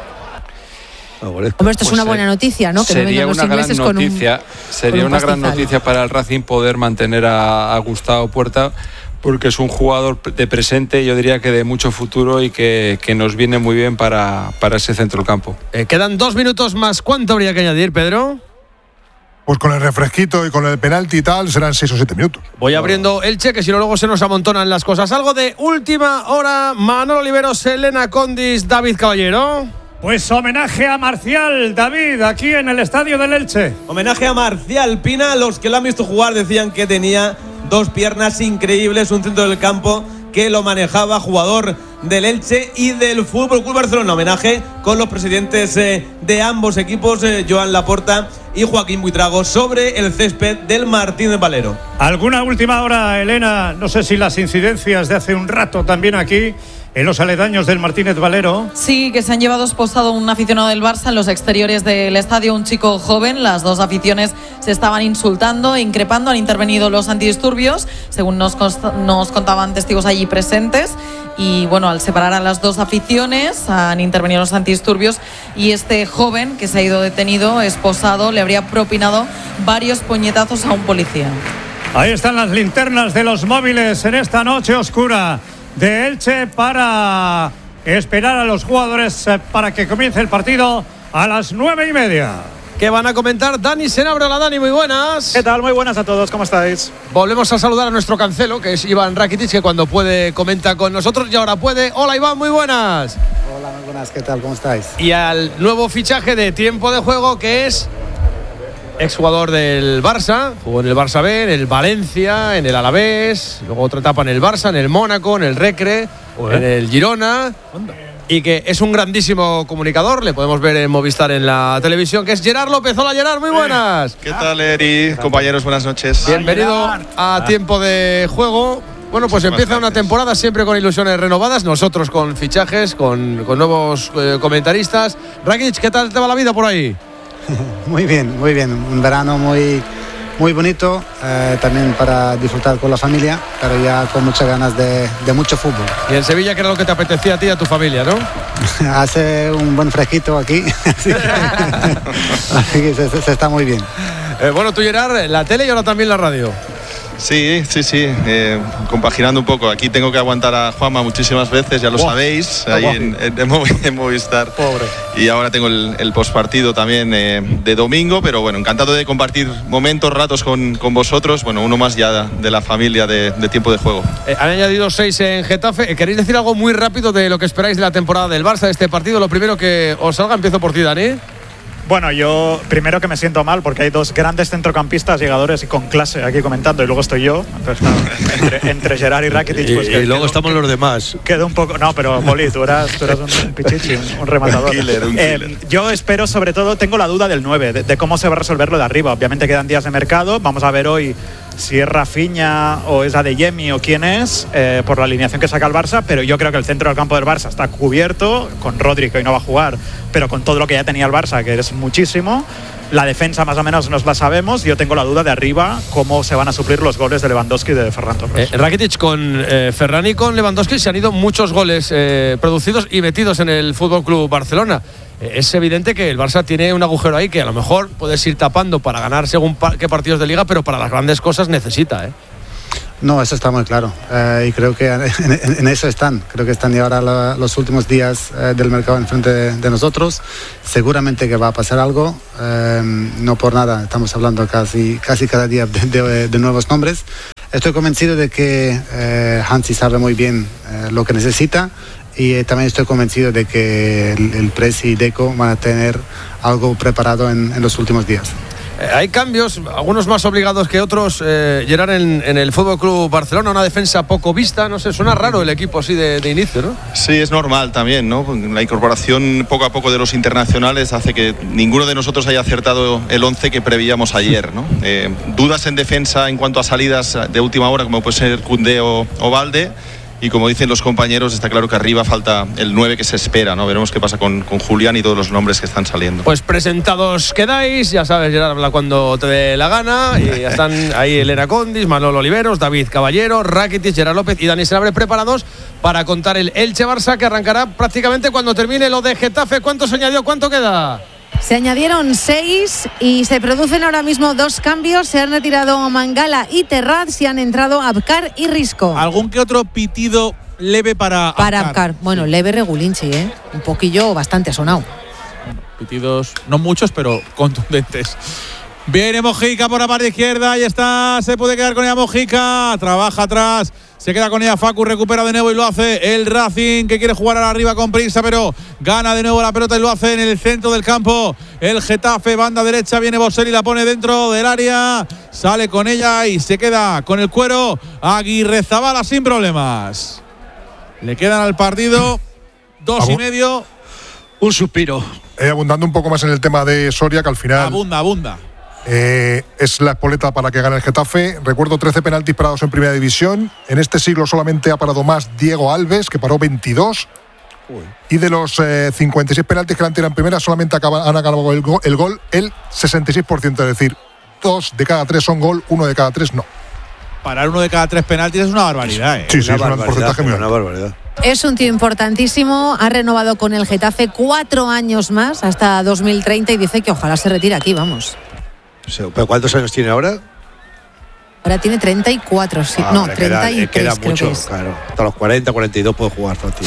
Hombre, esto pues es una buena noticia, ¿no? Que sería no una gran noticia, con un, sería con un una gran noticia para el Racing poder mantener a, a Gustavo Puerta, porque es un jugador de presente, yo diría que de mucho futuro, y que, que nos viene muy bien para, para ese centro del campo. Eh, quedan dos minutos más. ¿Cuánto habría que añadir, Pedro? Pues con el refresquito y con el penalti y tal serán seis o siete minutos. Voy abriendo el cheque, si no luego se nos amontonan las cosas. Algo de última hora. Manolo Oliveros, Elena Condis, David Caballero. Pues homenaje a Marcial, David, aquí en el estadio del Elche. Homenaje a Marcial Pina. Los que lo han visto jugar decían que tenía dos piernas increíbles, un centro del campo que lo manejaba, jugador del Elche y del Fútbol Club Barcelona. Homenaje con los presidentes eh, de ambos equipos, eh, Joan Laporta y Joaquín Buitrago, sobre el césped del Martínez Valero. ¿Alguna última hora, Elena? No sé si las incidencias de hace un rato también aquí en los aledaños del Martínez Valero. Sí, que se han llevado esposado un aficionado del Barça en los exteriores del estadio, un chico joven. Las dos aficiones se estaban insultando e increpando. Han intervenido los antidisturbios, según nos, const- nos contaban testigos allí presentes. Y bueno, al separar a las dos aficiones han intervenido los antidisturbios, y este joven que se ha ido detenido, esposado, le habría propinado varios puñetazos a un policía. Ahí están las linternas de los móviles en esta noche oscura de Elche para esperar a los jugadores para que comience el partido a las nueve y media. ¿Qué van a comentar? Dani Senabra. Hola, Dani, muy buenas. ¿Qué tal? Muy buenas a todos, ¿cómo estáis? Volvemos a saludar a nuestro cancelo, que es Iván Rakitic, que cuando puede comenta con nosotros y ahora puede. Hola, Iván, muy buenas. Hola, muy buenas, ¿qué tal? ¿Cómo estáis? Y al nuevo fichaje de tiempo de juego, que es exjugador del Barça, jugó en el Barça B, en el Valencia, en el Alavés, luego otra etapa en el Barça, en el Mónaco, en el Recre, Ué. en el Girona. ¿Onda? Y que es un grandísimo comunicador, le podemos ver en Movistar en la televisión, que es Gerard López. Hola, Gerard, muy buenas. ¿Qué tal, Eri? Compañeros, buenas noches. Bienvenido a Tiempo de Juego. Bueno, pues empieza una temporada siempre con ilusiones renovadas, nosotros con fichajes, con, con nuevos eh, comentaristas. Rakitic, ¿qué tal te va la vida por ahí? Muy bien, muy bien. Un verano muy, muy bonito, eh, también para disfrutar con la familia, pero ya con muchas ganas de, de mucho fútbol. Y en Sevilla, ¿qué era lo que te apetecía a ti y a tu familia, no? Hace un buen fresquito aquí, así que, así que se, se está muy bien. Eh, bueno, tú, Gerard, la tele y ahora también la radio. Sí, sí, sí, eh, compaginando un poco. Aquí tengo que aguantar a Juanma muchísimas veces, ya lo wow. sabéis, ahí en, en, en Movistar. Pobre. Y ahora tengo el, el postpartido también eh, de domingo, pero bueno, encantado de compartir momentos, ratos con, con vosotros. Bueno, uno más ya de la familia de, de tiempo de juego. Eh, han añadido seis en Getafe. ¿Queréis decir algo muy rápido de lo que esperáis de la temporada del Barça, de este partido? Lo primero que os salga, empiezo por ti, Dani. Bueno, yo primero que me siento mal porque hay dos grandes centrocampistas llegadores y con clase aquí comentando, y luego estoy yo. Entonces, claro, entre, entre Gerard y Rakitic, pues y, y luego estamos los demás. Quedó un poco. No, pero Poli, tú eras, tú eras un, un pichichi, un, un rematador. Un killer, un eh, killer. Yo espero, sobre todo, tengo la duda del nueve, de, de cómo se va a resolver lo de arriba. Obviamente quedan días de mercado. Vamos a ver hoy si es Rafinha o es Adeyemi o quién es, eh, por la alineación que saca el Barça, pero yo creo que el centro del campo del Barça está cubierto, con Rodri, que hoy no va a jugar, pero con todo lo que ya tenía el Barça, que es muchísimo. La defensa más o menos nos la sabemos. Yo tengo la duda de arriba cómo se van a suplir los goles de Lewandowski y de Ferran Torres. Eh, Rakitic con eh, Ferran y con Lewandowski se han ido muchos goles eh, producidos y metidos en el Fútbol Club Barcelona. Eh, es evidente que el Barça tiene un agujero ahí que a lo mejor puedes ir tapando para ganar según pa- qué partidos de liga, pero para las grandes cosas necesita, ¿eh? No, eso está muy claro eh, y creo que en, en, en eso están. Creo que están ya ahora la, los últimos días eh, del mercado enfrente de, de nosotros. Seguramente que va a pasar algo. Eh, no por nada, estamos hablando casi, casi cada día de, de, de nuevos nombres. Estoy convencido de que eh, Hansi sabe muy bien eh, lo que necesita y eh, también estoy convencido de que el, el Presi y Deco van a tener algo preparado en, en los últimos días. Eh, hay cambios, algunos más obligados que otros, eh, Gerard, en, en el Fútbol Club Barcelona, una defensa poco vista, no sé, suena raro el equipo así de, de inicio, ¿no? Sí, es normal también, ¿no? La incorporación poco a poco de los internacionales hace que ninguno de nosotros haya acertado el once que prevíamos ayer, ¿no? Eh, dudas en defensa en cuanto a salidas de última hora, como puede ser Koundé o, o Valde. Y como dicen los compañeros, está claro que arriba falta el nueve que se espera, ¿no? Veremos qué pasa con, con Julián y todos los nombres que están saliendo. Pues presentados quedáis, ya sabes, Gerard habla cuando te dé la gana. Y ya están ahí Elena Condis, Manolo Oliveros, David Caballero, Rakitic, Gerard López y Dani Senabre preparados para contar el Elche-Barça, que arrancará prácticamente cuando termine lo de Getafe. ¿Cuánto se añadió? ¿Cuánto queda? Se añadieron seis y se producen ahora mismo dos cambios. Se han retirado Mangala y Terraz y han entrado Abkar y Risco. ¿Algún que otro pitido leve para Para Abkar? Abkar. Bueno, leve regulinchi, ¿eh? Un poquillo bastante sonado. Pitidos, no muchos, pero contundentes. Viene Mojica por la parte izquierda. Ahí está, se puede quedar con ella Mojica. Trabaja atrás. Se queda con ella Facu, recupera de nuevo y lo hace el Racing, que quiere jugar a la arriba con prisa, pero gana de nuevo la pelota y lo hace en el centro del campo. El Getafe, banda derecha, viene Boselli, la pone dentro del área, sale con ella y se queda con el cuero Aguirrezabala sin problemas. Le quedan al partido dos y medio. Un suspiro. Eh, abundando un poco más en el tema de Soria, que al final Abunda, abunda. eh, es la espoleta para que gane el Getafe. Recuerdo trece penaltis parados en Primera División. En este siglo solamente ha parado más Diego Alves, que paró veintidós. Uy. Y de los eh, cincuenta y seis penaltis que le han tirado en Primera, solamente acaba, han acabado el, go, el gol el sesenta y seis por ciento. Es decir, dos de cada tres son gol, uno de cada tres no. Parar uno de cada tres penaltis es una barbaridad, ¿eh? Sí, sí, una es un porcentaje muy alto. Una barbaridad. Es un tío importantísimo, ha renovado con el Getafe cuatro años más hasta dos mil treinta y dice que ojalá se retire aquí, vamos. ¿Pero cuántos años tiene ahora? Ahora tiene treinta y cuatro, sí. Ah, no, hombre, treinta y tres queda, queda creo mucho, que es. claro. Hasta los cuarenta, cuarenta y dos puede jugar fácil.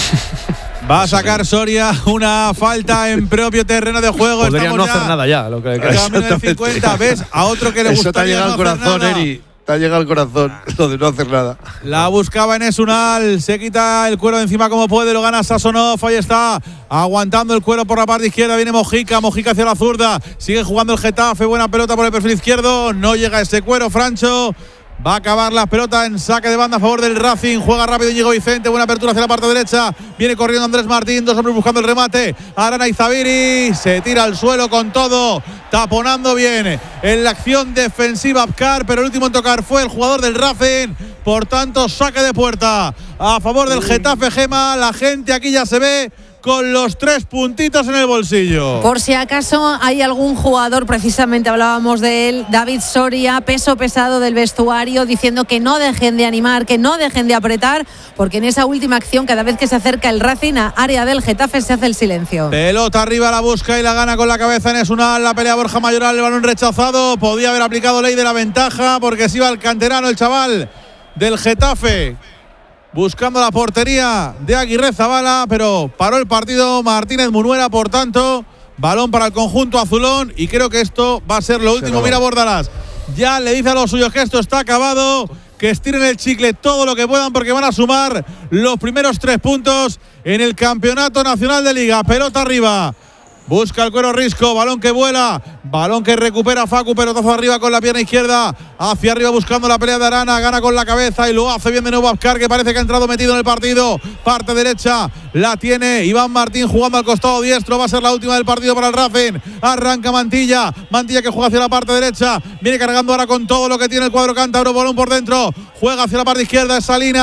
Va a sacar Soria una falta en propio terreno de juego. Podría Estamos no hacer nada ya. Lo que, camino del cincuenta, ¿ves? A otro que le Eso te ha gustaría llegado no al corazón, hacer nada. Eri. Te ha llegado al corazón lo de no hacer nada. La buscaba en Esunal, se quita el cuero de encima como puede, lo gana Sasonov, ahí está, aguantando el cuero por la parte izquierda, viene Mojica, Mojica hacia la zurda, sigue jugando el Getafe, buena pelota por el perfil izquierdo, no llega ese cuero, Francho. Va a acabar la pelota en saque de banda a favor del Racing. Juega rápido Íñigo Vicente. Buena apertura hacia la parte derecha. Viene corriendo Andrés Martín. Dos hombres buscando el remate. Arana Izabiri. Se tira al suelo con todo. Taponando bien en la acción defensiva Abkar. Pero el último en tocar fue el jugador del Racing. Por tanto, saque de puerta a favor del Getafe, Gema. La gente aquí ya se ve con los tres puntitos en el bolsillo. Por si acaso hay algún jugador, precisamente hablábamos de él, David Soria, peso pesado del vestuario, diciendo que no dejen de animar, que no dejen de apretar, porque en esa última acción, cada vez que se acerca el Racing a área del Getafe, se hace el silencio. Pelota arriba, la busca y la gana con la cabeza en Esunal. La pelea Borja Mayoral, el balón rechazado. Podía haber aplicado ley de la ventaja porque se iba al canterano, el chaval del Getafe, buscando la portería de Aguirrezabala, pero paró el partido Martínez Munuera, por tanto, balón para el conjunto azulón y creo que esto va a ser lo último. Mira Bordalás, ya le dice a los suyos que esto está acabado, que estiren el chicle todo lo que puedan porque van a sumar los primeros tres puntos en el Campeonato Nacional de Liga. Pelota arriba. Busca el cuero Risco, balón que vuela, balón que recupera Facu, pelotazo arriba con la pierna izquierda, hacia arriba buscando la pelea de Arana, gana con la cabeza y lo hace bien de nuevo Abkar, que parece que ha entrado metido en el partido. Parte derecha la tiene Iván Martín jugando al costado diestro, va a ser la última del partido para el Racing. Arranca Mantilla, Mantilla que juega hacia la parte derecha, viene cargando ahora con todo lo que tiene el cuadro cántabro, balón por dentro, juega hacia la parte izquierda, es Salinas,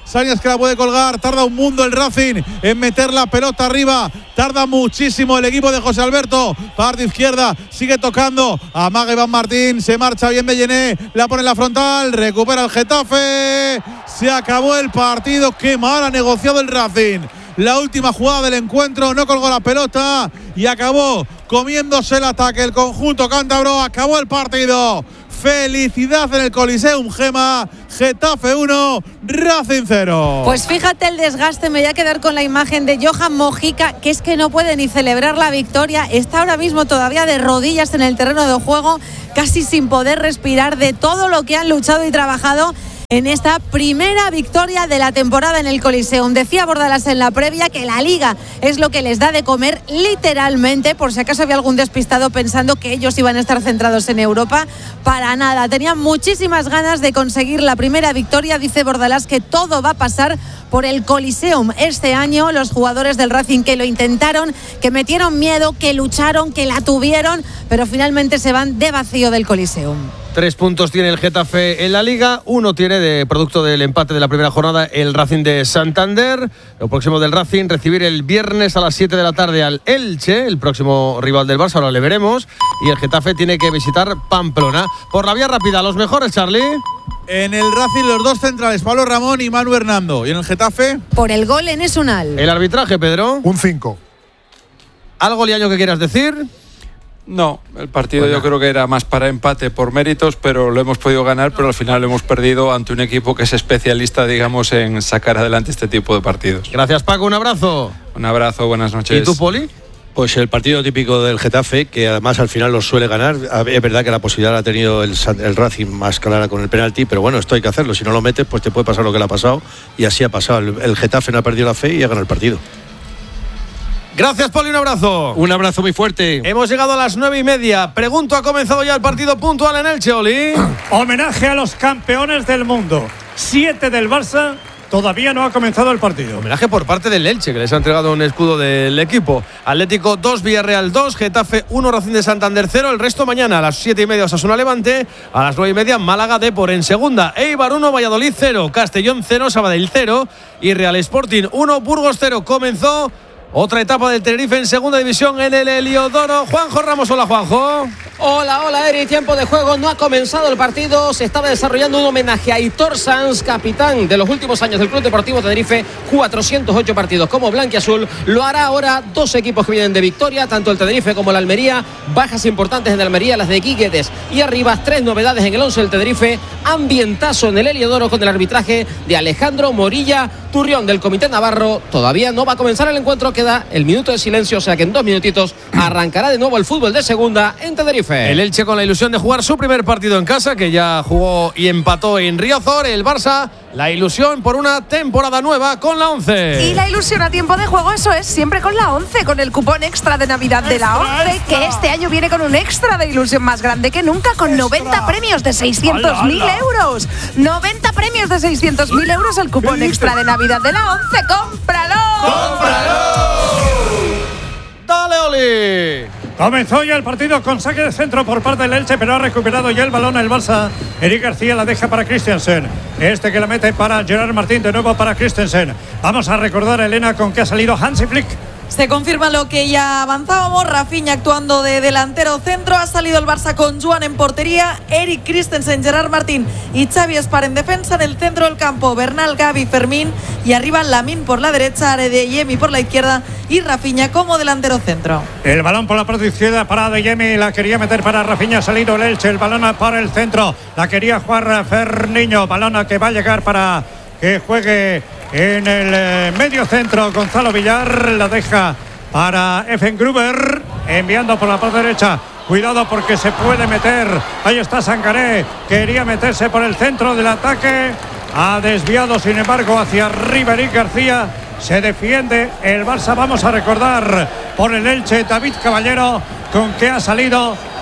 Sañas que la puede colgar. Tarda un mundo el Racing en meter la pelota arriba. Tarda muchísimo el equipo de José Alberto. Parte izquierda, sigue tocando. Amaga Iván Martín, se marcha bien Bellené. La pone en la frontal, recupera el Getafe. Se acabó el partido. Qué mal ha negociado el Racing. La última jugada del encuentro, no colgó la pelota y acabó comiéndose el ataque. El conjunto cántabro acabó el partido. Felicidad en el Coliseum, Gema. Getafe uno, Racing cero. Pues fíjate el desgaste, me voy a quedar con la imagen de Johan Mojica, que es que no puede ni celebrar la victoria. Está ahora mismo todavía de rodillas en el terreno de juego, casi sin poder respirar de todo lo que han luchado y trabajado en esta primera victoria de la temporada en el Coliseum. Decía Bordalás en la previa que la Liga es lo que les da de comer literalmente, por si acaso había algún despistado pensando que ellos iban a estar centrados en Europa. Para nada, tenían muchísimas ganas de conseguir la primera victoria. Dice Bordalás que todo va a pasar por el Coliseum este año. Los jugadores del Racing que lo intentaron, que metieron miedo, que lucharon, que la tuvieron, pero finalmente se van de vacío del Coliseum. Tres puntos tiene el Getafe en la Liga, uno tiene de producto del empate de la primera jornada el Racing de Santander. Lo próximo del Racing, recibir el viernes a las siete de la tarde al Elche, el próximo rival del Barça, ahora le veremos. Y el Getafe tiene que visitar Pamplona. Por la vía rápida, los mejores, Charlie. En el Racing los dos centrales, Pablo Ramón y Manu Hernando. ¿Y en el Getafe? Por el gol en Esunal. El arbitraje, Pedro. Un cinco. ¿Algo, Liaño, que quieras decir? No, el partido bueno. Yo creo que era más para empate por méritos, pero lo hemos podido ganar, pero al final lo hemos perdido ante un equipo que es especialista, digamos, en sacar adelante este tipo de partidos. Gracias, Paco, un abrazo. Un abrazo, buenas noches. ¿Y tú, Poli? Pues el partido típico del Getafe, que además al final lo suele ganar. Es verdad que la posibilidad la ha tenido el, el Racing más clara con el penalti, pero bueno, esto hay que hacerlo. Si no lo metes, pues te puede pasar lo que le ha pasado, y así ha pasado. El, el Getafe no ha perdido la fe y ha ganado el partido. Gracias, Poli, un abrazo. Un abrazo muy fuerte. Hemos llegado a las nueve y media. Pregunto, ¿ha comenzado ya el partido puntual en Elche, Oli? Homenaje a los campeones del mundo. Siete del Barça. Todavía no ha comenzado el partido. Homenaje por parte del Elche, que les ha entregado un escudo del equipo. Atlético dos, Villarreal dos, Getafe uno, Racing de Santander cero. El resto mañana a las siete y media Osasuna Levante, a las nueve y media Málaga Depor en segunda. Eibar uno, Valladolid cero, Castellón cero, Sabadell cero y Real Sporting uno, Burgos cero. Comenzó otra etapa del Tenerife en segunda división en el Heliodoro. Juanjo Ramos, hola Juanjo. Hola, hola Eri, tiempo de juego, no ha comenzado el partido, se estaba desarrollando un homenaje a Aitor Sanz, capitán de los últimos años del Club Deportivo Tenerife, cuatrocientos ocho partidos como blanquiazul, lo hará ahora dos equipos que vienen de victoria, tanto el Tenerife como el Almería, bajas importantes en Almería, las de Quiquetes y arriba, tres novedades en el once del Tenerife, ambientazo en el Heliodoro con el arbitraje de Alejandro Morilla Turrión del Comité Navarro. Todavía no va a comenzar el encuentro, queda el minuto de silencio, o sea que en dos minutitos arrancará de nuevo el fútbol de segunda en Tenerife. El Elche con la ilusión de jugar su primer partido en casa, que ya jugó y empató en Riazor. El Barça, la ilusión por una temporada nueva con la once. Y la ilusión a tiempo de juego, eso es, siempre con la once, con el cupón extra de Navidad de la once, que este año viene con un extra de ilusión más grande que nunca, con noventa premios de seiscientos mil euros. noventa premios de seiscientos mil euros, el cupón extra de Navidad de la once. ¡Cómpralo! ¡Cómpralo! ¡Dale, Oli! Comenzó ya el partido con saque de centro por parte del Elche, pero ha recuperado ya el balón el Barça. Eric García la deja para Christensen. Este que la mete para Gerard Martín, de nuevo para Christensen. Vamos a recordar, Elena, con que ha salido Hansi Flick. Se confirma lo que ya avanzábamos. Rafinha actuando de delantero centro. Ha salido el Barça con Joan en portería, Eric Christensen, Gerard Martín y Xavi Espar en defensa. En el centro del campo, Bernal, Gavi, Fermín y arriba Lamine por la derecha, Adeyemi por la izquierda y Rafinha como delantero centro. El balón por la parte izquierda para Adeyemi, la quería meter para Rafinha, ha salido el Elche. El balón para el centro, la quería jugar Ferniño. Balón que va a llegar para que juegue en el eh, medio centro Gonzalo Villar, la deja para Effengruber, enviando por la parte derecha. Cuidado porque se puede meter. Ahí está Sangaré, quería meterse por el centro del ataque. Ha desviado, sin embargo, hacia arriba Eric García. Se defiende el Barça. Vamos a recordar por el Elche, David Caballero, con que ha salido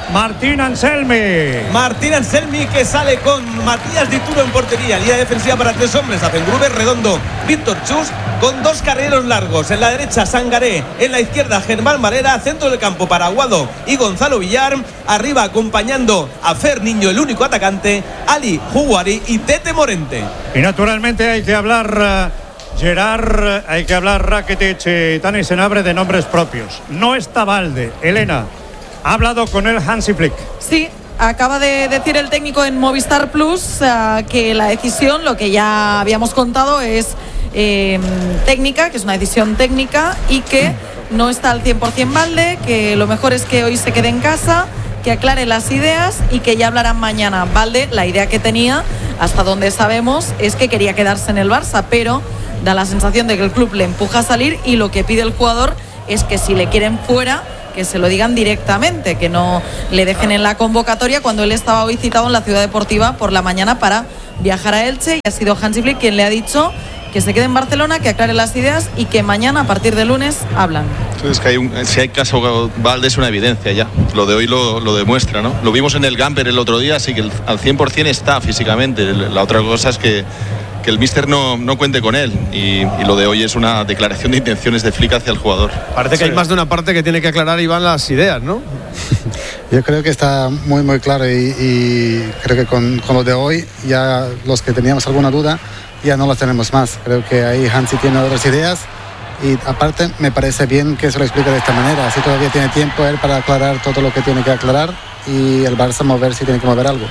Martín Anselmi. Martín Anselmi que sale con Matías Dituro en portería. Línea defensiva para tres hombres. Hacen Gruber, Redondo, Víctor Chus, con dos carreros largos. En la derecha Sangaré, en la izquierda Germán Valera. Centro del campo para Aguado y Gonzalo Villar. Arriba acompañando a Fer Niño, el único atacante, Ali Juguari y Tete Morente. Y naturalmente hay que hablar, uh, Gerard, hay que hablar Rakitic y Dani Senabre de nombres propios. No está Valde. Elena, ha hablado con él Hansi Flick. Sí, acaba de decir el técnico en Movistar Plus uh, que la decisión, lo que ya habíamos contado, es eh, técnica, que es una decisión técnica y que no está al cien por ciento Valde, que lo mejor es que hoy se quede en casa, que aclare las ideas y que ya hablarán mañana. Valde, la idea que tenía, hasta donde sabemos, es que quería quedarse en el Barça, pero da la sensación de que el club le empuja a salir y lo que pide el jugador es que si le quieren fuera, que se lo digan directamente, que no le dejen en la convocatoria cuando él estaba hoy citado en la Ciudad Deportiva por la mañana para viajar a Elche, y ha sido Hansi Flick quien le ha dicho que se quede en Barcelona, que aclare las ideas y que mañana, a partir de lunes, hablan. Es que hay un, si hay caso Valde es una evidencia ya. Lo de hoy lo, lo demuestra, ¿no? Lo vimos en el Gamper el otro día, así que el, al cien por ciento está físicamente. La otra cosa es que, que el míster no, no cuente con él. Y, y lo de hoy es una declaración de intenciones de Flick hacia el jugador. Parece que sí. Hay más de una parte que tiene que aclarar, Iván, las ideas, ¿no? Yo creo que está muy, muy claro y, y creo que con, con lo de hoy ya los que teníamos alguna duda ya no las tenemos más. Creo que ahí Hansi tiene otras ideas y aparte me parece bien que se lo explique de esta manera. Así todavía tiene tiempo él para aclarar todo lo que tiene que aclarar y el Barça mover si tiene que mover algo.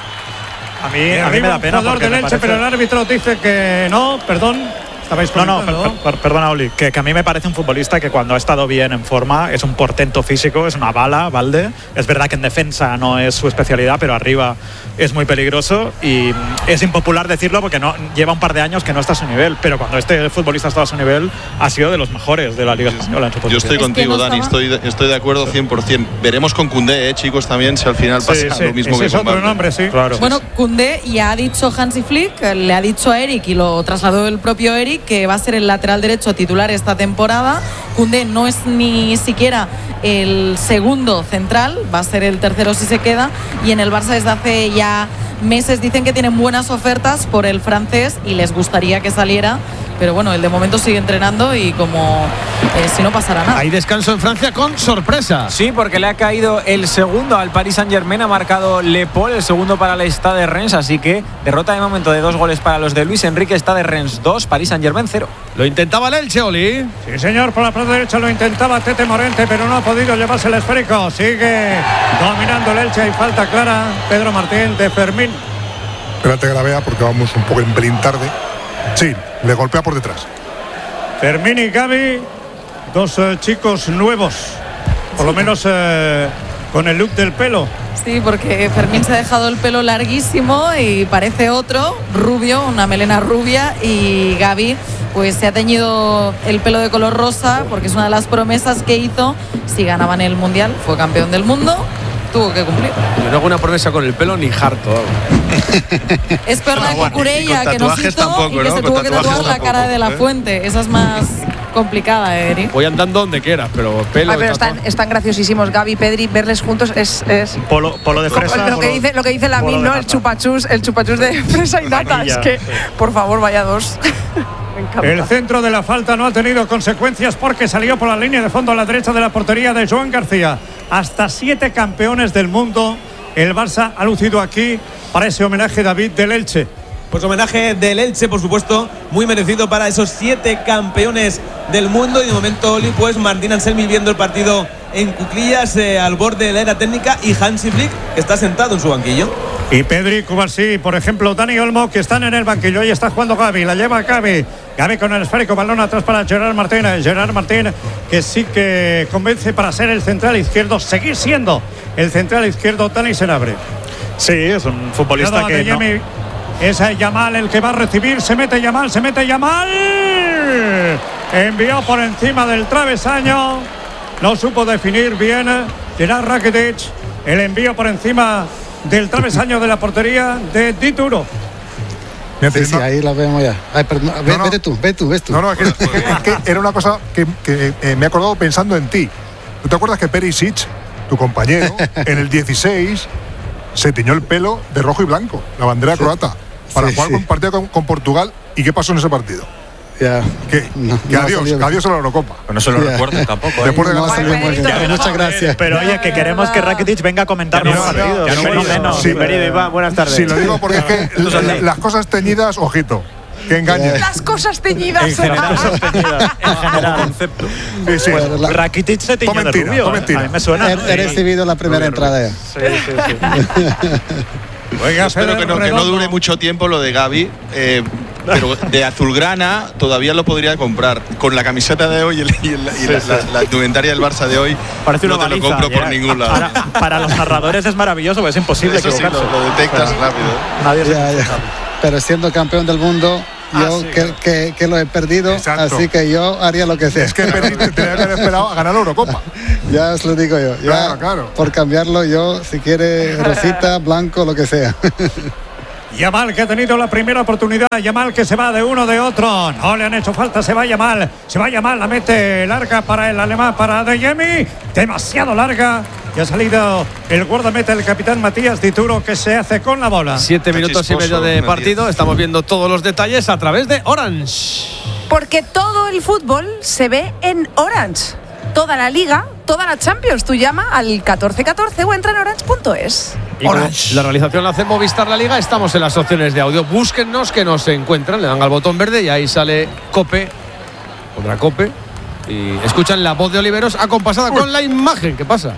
A mí, a mí me da pena porque del Elche, parece... pero el árbitro dice que no, perdón. No, no, per, per, perdona, Oli, que, que a mí me parece un futbolista que cuando ha estado bien en forma es un portento físico, es una bala, Valde. Es verdad que en defensa no es su especialidad, pero arriba es muy peligroso y es impopular decirlo porque no lleva un par de años que no está a su nivel, pero cuando este futbolista ha estado a su nivel ha sido de los mejores de la Liga Española en su posición. Yo estoy contigo, es que no Dani, estoy, estoy de acuerdo cien por ciento. Veremos con Koundé, eh, chicos, también si al final pasa sí, sí, lo mismo que es con otro Valde. Nombre, sí. Claro. Bueno, Koundé ya ha dicho Hansi Flick, le ha dicho a Eric y lo trasladó el propio Eric, que va a ser el lateral derecho titular esta temporada. Koundé no es ni siquiera el segundo central, va a ser el tercero si se queda, y en el Barça desde hace ya meses dicen que tienen buenas ofertas por el francés y les gustaría que saliera, pero bueno, él de momento sigue entrenando y como eh, si no pasara nada. Hay descanso en Francia con sorpresa. Sí, porque le ha caído el segundo al Paris Saint-Germain, ha marcado Le Paul, el segundo para el Stade Reims, así que derrota de momento de dos goles para los de Luis Enrique. Stade Reims dos, Paris Saint-Germain cero. Lo intentaba el Elche, Oli. Sí, señor, por la parte derecha lo intentaba Tete Morente, pero no ha podido llevarse el esférico. Sigue dominando el Elche, hay falta clara. Pedro Martín de Fermín. Espérate que la vea porque vamos un poco en pelín tarde. Sí, le golpea por detrás. Fermín y Gavi, dos eh, chicos nuevos, por lo menos eh, con el look del pelo. Sí, porque Fermín se ha dejado el pelo larguísimo y parece otro, rubio, una melena rubia, y Gavi pues se ha teñido el pelo de color rosa porque es una de las promesas que hizo si ganaban el Mundial. Fue campeón del mundo, tuvo que cumplir. Yo no hago una promesa con el pelo ni harto. Es peor la Cucurella, que nos hizo tampoco, y que ¿no? se Con tuvo que tatuar tatuajes la cara tampoco, de la ¿eh? Fuente. Esa es más complicada, Eri. Voy andando donde quieras, pero pelo. Ay, pero están, están graciosísimos Gavi y Pedri, verles juntos es, es polo, polo de fresa. Lo que dice, lo que dice Lamine, ¿no? El chupachus, el chupachus de fresa y nata. Es que, por favor, vaya dos. El centro de la falta no ha tenido consecuencias porque salió por la línea de fondo a la derecha de la portería de Joan García. Hasta siete campeones del mundo el Barça ha lucido aquí para ese homenaje, David, del Elche. Pues homenaje del Elche, por supuesto, muy merecido para esos siete campeones del mundo. Y de momento, Oli, pues Martín Anselmi viendo el partido en cuclillas eh, al borde de la era técnica, y Hansi Flick que está sentado en su banquillo. Y Pedri, Cubarsí, por ejemplo, Dani Olmo, que están en el banquillo. Ahí está jugando Gavi, la lleva Gavi. Gavi con el esférico, balón atrás para Gerard Martín. Gerard Martín, que sí que convence para ser el central izquierdo, seguir siendo el central izquierdo. Dani Senabre. Sí, es un futbolista Cuidado que no... Es Yamal el que va a recibir. Se mete Yamal, se mete Yamal. Envió por encima del travesaño. No supo definir bien Gerard Rakitic. El envío por encima del travesaño de la portería de Dituro. Sí, sí, ahí la vemos ya. Ay, perdón, ve, no, no. Vete tú, ve tú, ves tú. No, no, es que, es que era una cosa que, que eh, me he acordado pensando en ti. ¿Tú te acuerdas que Perisic tu compañero, en el dieciséis se tiñó el pelo de rojo y blanco, la bandera sí. croata, para sí, jugar sí. un partido con, con Portugal. ¿Y qué pasó en ese partido? Ya. Que, no, que no adiós, que adiós a la Eurocopa. Pero no se lo yeah. recuerdo tampoco. ¿eh? Después de no, ganar, muy bien. Muchas gracias. Pero oye, que queremos que Rakitic venga a comentar los partidos. Ya no, no, no, menos. Sí, bienvenido, Iván. Buenas tardes. Sí, lo digo porque es que las cosas teñidas, ojito. Que engañen. Las cosas teñidas. En general, en general. Concepto. Sí, sí. Bueno, la... Rakitic se tiñó de rubio. Mentira. A mí me suena. He, he recibido la primera entrada ya. Sí, sí, sí. Oiga, espero que no, que no dure mucho tiempo lo de Gavi, eh, pero de azulgrana todavía lo podría comprar. Con la camiseta de hoy y, el, y, el, y sí, la, sí. La, la indumentaria del Barça de hoy, parece no una te baliza, lo compro ya. por ningún lado. Para, para los narradores es maravilloso, porque es imposible Eso equivocarse. Sí, lo, lo detectas pero, rápido. Nadie ya, se ya. Pero siendo campeón del mundo, yo ah, sí, que, claro. que, que lo he perdido, exacto. Así que yo haría lo que sea. Es que tenía que haber esperado a ganar la Eurocopa. Ya os lo digo yo. Ya, claro, claro. Por cambiarlo yo, si quiere rosita, blanco, lo que sea. Yamal, que ha tenido la primera oportunidad. Yamal, que se va de uno de otro. No le han hecho falta. Se va Yamal. Se va Yamal. La mete larga para el alemán, para Adeyemi. Demasiado larga. Y ha salido el guardameta, el capitán Matías Dituro, que se hace con la bola. Siete minutos y medio de partido. Estamos viendo todos los detalles a través de Orange. Porque todo el fútbol se ve en Orange. Toda la liga, toda la Champions. Tú llama al catorce catorce o entra en orange punto es. Orange. La realización la hace Movistar La Liga. Estamos en las opciones de audio. Búsquennos, que nos encuentran. Le dan al botón verde y ahí sale Cope. Otra Cope. Y escuchan la voz de Oliveros acompasada Uy. con la imagen. ¿Qué pasa?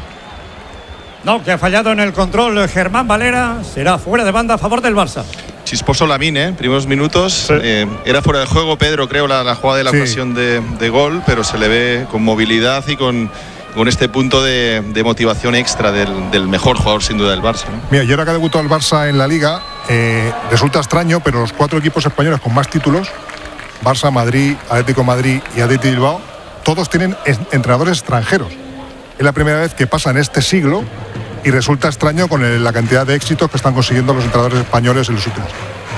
No, que ha fallado en el control Germán Valera. Será fuera de banda a favor del Barça. Chisposo Lamine, ¿eh? Primeros minutos. Sí. Eh, era fuera de juego, Pedro, creo, la, la jugada de la sí. ocasión de, de gol, pero se le ve con movilidad y con, con este punto de, de motivación extra del, del mejor jugador, sin duda, del Barça, ¿no? Mira, y ahora que ha debutado el Barça en la Liga, eh, resulta extraño, pero los cuatro equipos españoles con más títulos, Barça, Madrid, Atlético Madrid y Athletic Bilbao, todos tienen entrenadores extranjeros. Es la primera vez que pasa en este siglo. Y resulta extraño con el, la cantidad de éxitos que están consiguiendo los entrenadores españoles en los últimos.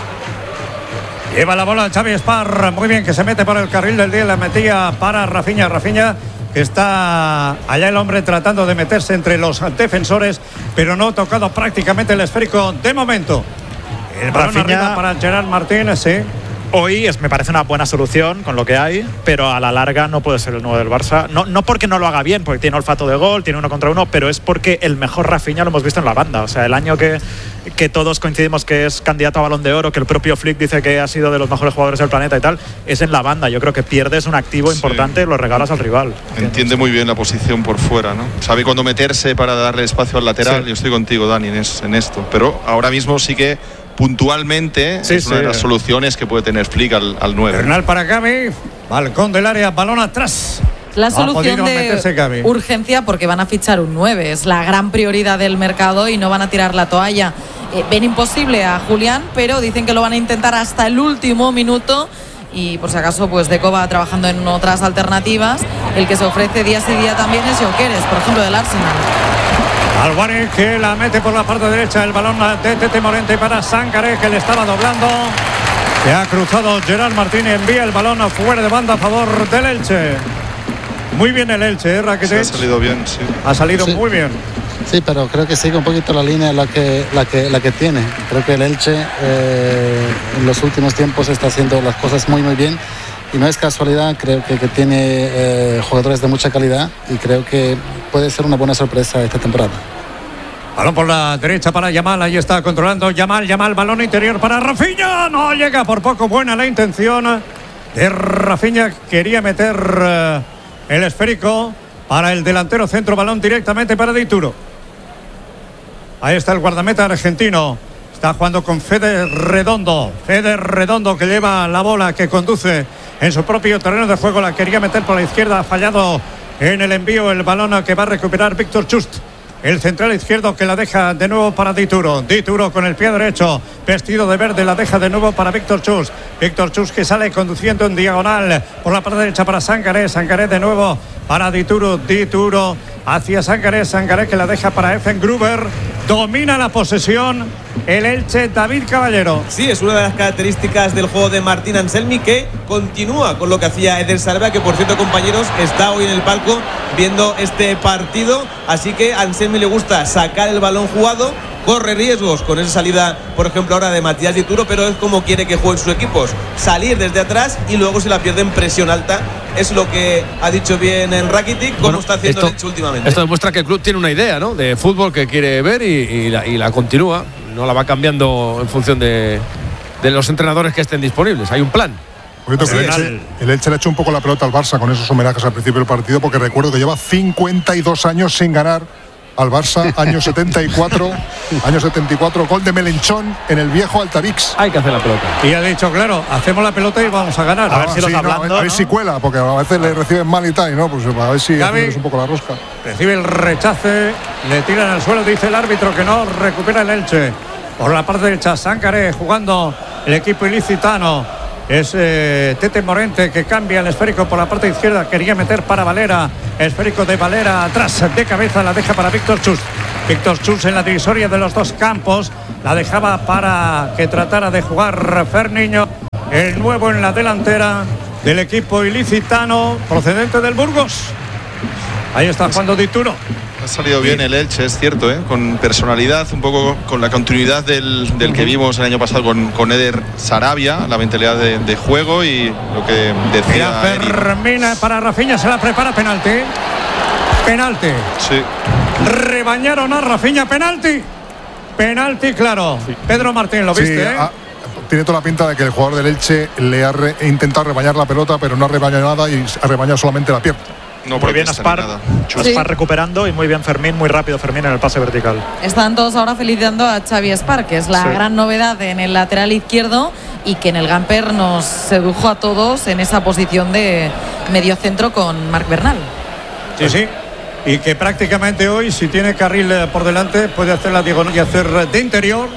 Lleva la bola Xavi Espar, muy bien, que se mete por el carril del día, la metía para Rafinha, Rafinha, que está allá el hombre tratando de meterse entre los defensores, pero no ha tocado prácticamente el esférico de momento. El balón Rafinha arriba para Gerard Martínez, sí. Hoy es, me parece una buena solución con lo que hay, pero a la larga no puede ser el nuevo del Barça. No, no porque no lo haga bien, porque tiene olfato de gol, tiene uno contra uno, pero es porque el mejor Rafinha lo hemos visto en la banda. O sea, el año que, que todos coincidimos que es candidato a Balón de Oro, que el propio Flick dice que ha sido de los mejores jugadores del planeta y tal, es en la banda. Yo creo que pierdes un activo sí. importante y lo regalas al rival. Entiende muy bien la posición por fuera, ¿no? Sabe cuándo meterse para darle espacio al lateral. Sí. Yo estoy contigo, Dani, en, es, en esto. Pero ahora mismo sí que puntualmente sí, es una sí. de las soluciones que puede tener Flick al, al nueve. Bernal para Gavi, balcón del área, balón atrás. La solución de urgencia, porque van a fichar un nueve, es la gran prioridad del mercado y no van a tirar la toalla. Eh, ven imposible a Julián, pero dicen que lo van a intentar hasta el último minuto. Y por si acaso, pues Deco va trabajando en otras alternativas. El que se ofrece día sí día también es Gyökeres, por ejemplo, del Arsenal. Álvarez, que la mete por la parte derecha, el balón de Tete Morente para Sangaré, que le estaba doblando, que ha cruzado Gerard Martínez, envía el balón afuera de banda a favor del Elche. Muy bien el Elche, ¿eh, Rakitic? Sí, ha salido bien, sí. Ha salido sí. muy bien. Sí, pero creo que sigue un poquito la línea la que, la que, la que tiene. Creo que el Elche eh, en los últimos tiempos está haciendo las cosas muy, muy bien. Y no es casualidad, creo que, que tiene eh, jugadores de mucha calidad y creo que puede ser una buena sorpresa esta temporada. Balón por la derecha para Yamal, ahí está controlando Yamal, Yamal, balón interior para Rafinha, no llega por poco, buena la intención de Rafinha, quería meter uh, el esférico para el delantero centro, balón directamente para Dituro. Ahí está el guardameta argentino, está jugando con Fede Redondo, Fede Redondo que lleva la bola, que conduce en su propio terreno de juego, la quería meter por la izquierda, ha fallado en el envío, el balón que va a recuperar Víctor Chust. El central izquierdo, que la deja de nuevo para Dituro. Dituro con el pie derecho, vestido de verde, la deja de nuevo para Víctor Chus. Víctor Chus, que sale conduciendo en diagonal por la parte derecha para Sangaré. Sangaré de nuevo para Dituro, Dituro hacia Sangaré, Sangaré que la deja para Effengruber, domina la posesión el Elche, David Caballero. Sí, es una de las características del juego de Martín Anselmi, que continúa con lo que hacía Eder Sarabia, que por cierto, compañeros, está hoy en el palco viendo este partido, así que a Anselmi le gusta sacar el balón jugado, corre riesgos con esa salida, por ejemplo, ahora de Matías Dituro, pero es como quiere que jueguen sus equipos, salir desde atrás y luego se la pierden presión alta. Es lo que ha dicho bien en Rakitic, como bueno, está haciendo esto, el Elche últimamente. Esto demuestra que el club tiene una idea, ¿no?, de fútbol que quiere ver y, y, la, y la continúa, no la va cambiando en función de, de los entrenadores que estén disponibles. Hay un plan. Que el, Elche, el Elche le ha hecho un poco la pelota al Barça con esos homenajes al principio del partido, porque recuerdo que lleva cincuenta y dos años sin ganar al Barça, año setenta y cuatro, año setenta y cuatro, gol de Melenchón en el viejo Altarix. Hay que hacer la pelota. Y ha dicho, claro, hacemos la pelota y vamos a ganar. A ah, ver si, sí, no, hablando, a ver, ¿no? a ver si cuela, porque a veces le reciben mal y tal, y no, pues a ver si es un poco la rosca. Recibe el rechace, le tiran al suelo, dice el árbitro que no, recupera el Elche. Por la parte derecha, Sangaré jugando el equipo ilicitano. Es eh, Tete Morente que cambia el esférico por la parte izquierda. Quería meter para Valera. Esférico de Valera atrás de cabeza. La deja para Víctor Chus. Víctor Chus en la divisoria de los dos campos. La dejaba para que tratara de jugar Ferniño. El nuevo en la delantera del equipo ilicitano procedente del Burgos. Ahí está jugando Dituro. Ha salido bien el Elche, es cierto, ¿eh? Con personalidad, un poco con la continuidad del, del que vimos el año pasado con, con Eder Sarabia, la mentalidad de, de juego y lo que decía. Termina para Rafinha, se la prepara, penalti. Penalti. Sí. Rebañaron a Rafinha, penalti. Penalti, claro. Sí. Pedro Martín, ¿lo viste? Sí, eh? a, tiene toda la pinta de que el jugador del Elche le ha re, intentado rebañar la pelota, pero no ha rebañado nada y ha rebañado solamente la pierna. No, muy bien Aspar, sí. Aspar recuperando y muy bien Fermín, muy rápido Fermín en el pase vertical. Están todos ahora felicitando a Xavi Aspar, que es la sí. gran novedad en el lateral izquierdo y que en el Gamper nos sedujo a todos en esa posición de mediocentro con Marc Bernal. Sí, sí. Y que prácticamente hoy, si tiene carril por delante, puede hacer la diagonal y hacer de interior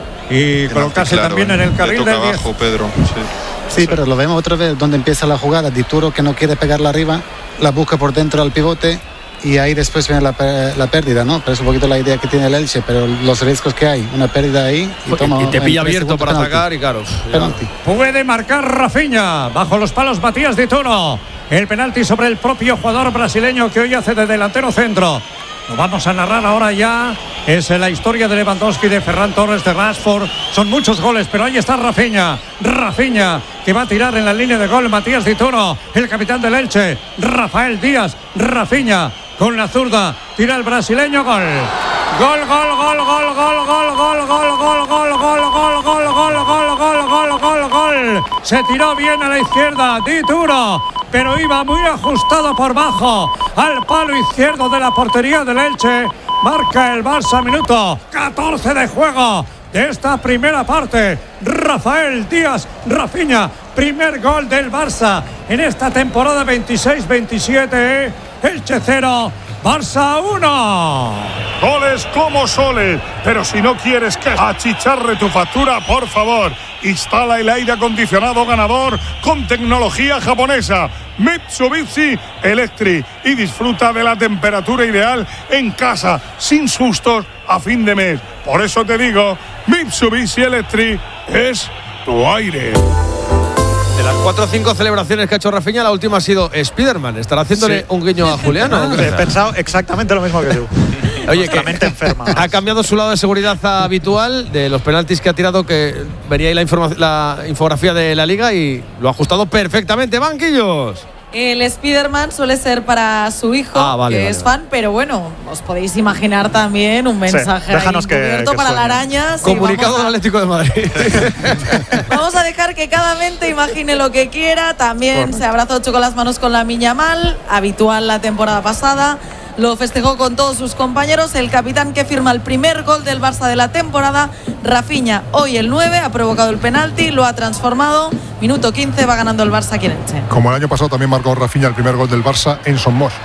y el colocarse claro, también en el carril de abajo, Pedro. Sí. Sí, sí, pero lo vemos otra vez donde empieza la jugada. Dituro, que no quiere pegarla arriba, la busca por dentro al pivote y ahí después viene la, la pérdida, ¿no? Pero es un poquito la idea que tiene el Elche, pero los riesgos que hay, una pérdida ahí y, toma, y te pilla abierto para penalti. Atacar y claro. Penalti. Puede marcar Rafinha, bajo los palos Matías Dituro. El penalti sobre el propio jugador brasileño que hoy hace de delantero centro. Lo vamos a narrar ahora ya. Es la historia de Lewandowski, de Ferran Torres, de Rashford. Son muchos goles, pero ahí está Rafinha. Rafinha, que va a tirar en la línea de gol. Matías Dituro, el capitán del Elche. Rafael Díaz, Rafinha, con la zurda. Tira el brasileño, gol. Gol, gol, gol, gol, gol, gol, gol, gol, gol, gol, gol, gol, gol, gol, gol, gol, gol, gol, gol. Se tiró bien a la izquierda, Dituro, pero iba muy ajustado por bajo al palo izquierdo de la portería del Elche. Marca el Barça, minuto catorce de juego de esta primera parte. Rafael Díaz, Rafinha, primer gol del Barça en esta temporada veintiséis veintisiete. Elche cero, Barça uno. Goles como soles, pero si no quieres que achicharre tu factura, por favor, instala el aire acondicionado ganador con tecnología japonesa Mitsubishi Electric y disfruta de la temperatura ideal en casa, sin sustos a fin de mes. Por eso te digo, Mitsubishi Electric es tu aire. De las cuatro o cinco celebraciones que ha hecho Rafinha, la última ha sido Spiderman. ¿Estará haciéndole sí. un guiño a Juliano? He pensado exactamente lo mismo que tú. Oye, que mente enferma. Ha cambiado su lado de seguridad habitual de los penaltis que ha tirado, que venía ahí la, la infografía de la Liga y lo ha ajustado perfectamente. ¡Banquillos! El Spiderman suele ser para su hijo, ah, vale, que vale, es fan, vale. Pero bueno, os podéis imaginar también un mensaje sí, ahí encubierto para la araña. Comunicado del Atlético de Madrid. Vamos a dejar que cada mente imagine lo que quiera. También bueno. se abrazó ocho con las manos con la Miñamal, habitual la temporada pasada. Lo festejó con todos sus compañeros. El capitán que firma el primer gol del Barça de la temporada, Rafinha, hoy el nueve, ha provocado el penalti, lo ha transformado. Minuto quince, va ganando el Barça aquí en Elche. Como el año pasado también marcó Rafinha el primer gol del Barça en Son Moix.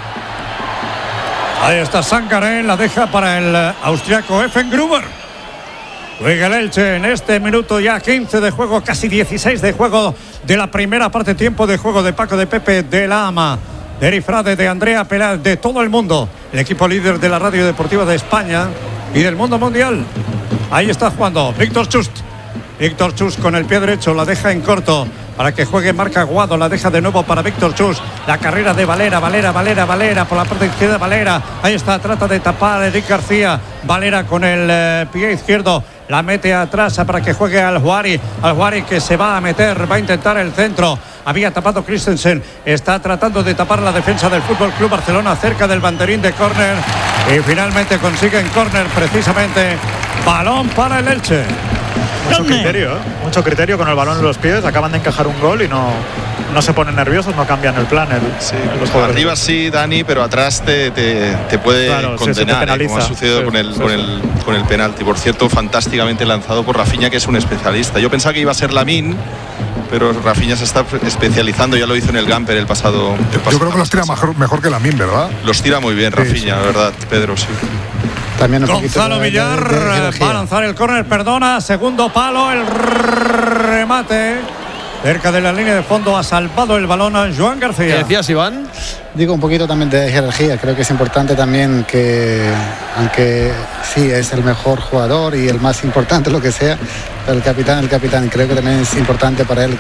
Ahí está Sangaré, la deja para el austriaco Effengruber. Juega el Elche en este minuto ya quince de juego, casi dieciséis de juego de la primera parte, tiempo de juego de Paco de Pepe de la Ama. de Eri Frade, de Andrea Pelá, de todo el mundo. El equipo líder de la radio deportiva de España y del mundo mundial. Ahí está jugando Víctor Chust. Víctor Chust con el pie derecho, la deja en corto para que juegue Marc Aguado, la deja de nuevo para Víctor Chust. La carrera de Valera, Valera, Valera, Valera, por la parte izquierda Valera. Ahí está, trata de tapar a Eric García. Valera con el eh, pie izquierdo, la mete atrás para que juegue al Juari. Al Juari que se va a meter, va a intentar el centro. Había tapado Christensen, está tratando de tapar la defensa del Fútbol Club Barcelona cerca del banderín de córner y finalmente consiguen córner precisamente. Balón para el Elche. Mucho criterio, ¿eh? mucho criterio con el balón en los pies. Acaban de encajar un gol y no, no se ponen nerviosos, no cambian el plan. El, sí, el, los arriba sí, Dani, pero atrás te, te, te puede claro, condenar, sí, ¿eh? Como ha sucedido sí, con, el, sí, con, sí. El, con el penalti. Por cierto, fantásticamente lanzado por Rafinha, que es un especialista. Yo pensaba que iba a ser Lamine, pero Rafinha se está especializando, ya lo hizo en el Gamper el pasado. El pasado Yo creo que los tira mejor, mejor que Lamine, ¿verdad? Los tira muy bien, Rafinha, sí, sí. La verdad, Pedro, sí. También un Gonzalo de, Villar de, de, de va a lanzar el córner, perdona, segundo palo, el remate cerca de la línea de fondo, ha salvado el balón a Joan García. ¿Qué decías, Iván? Digo un poquito también de jerarquía, creo que es importante también que, aunque sí es el mejor jugador y el más importante, lo que sea, pero el capitán, el capitán, creo que también es importante para él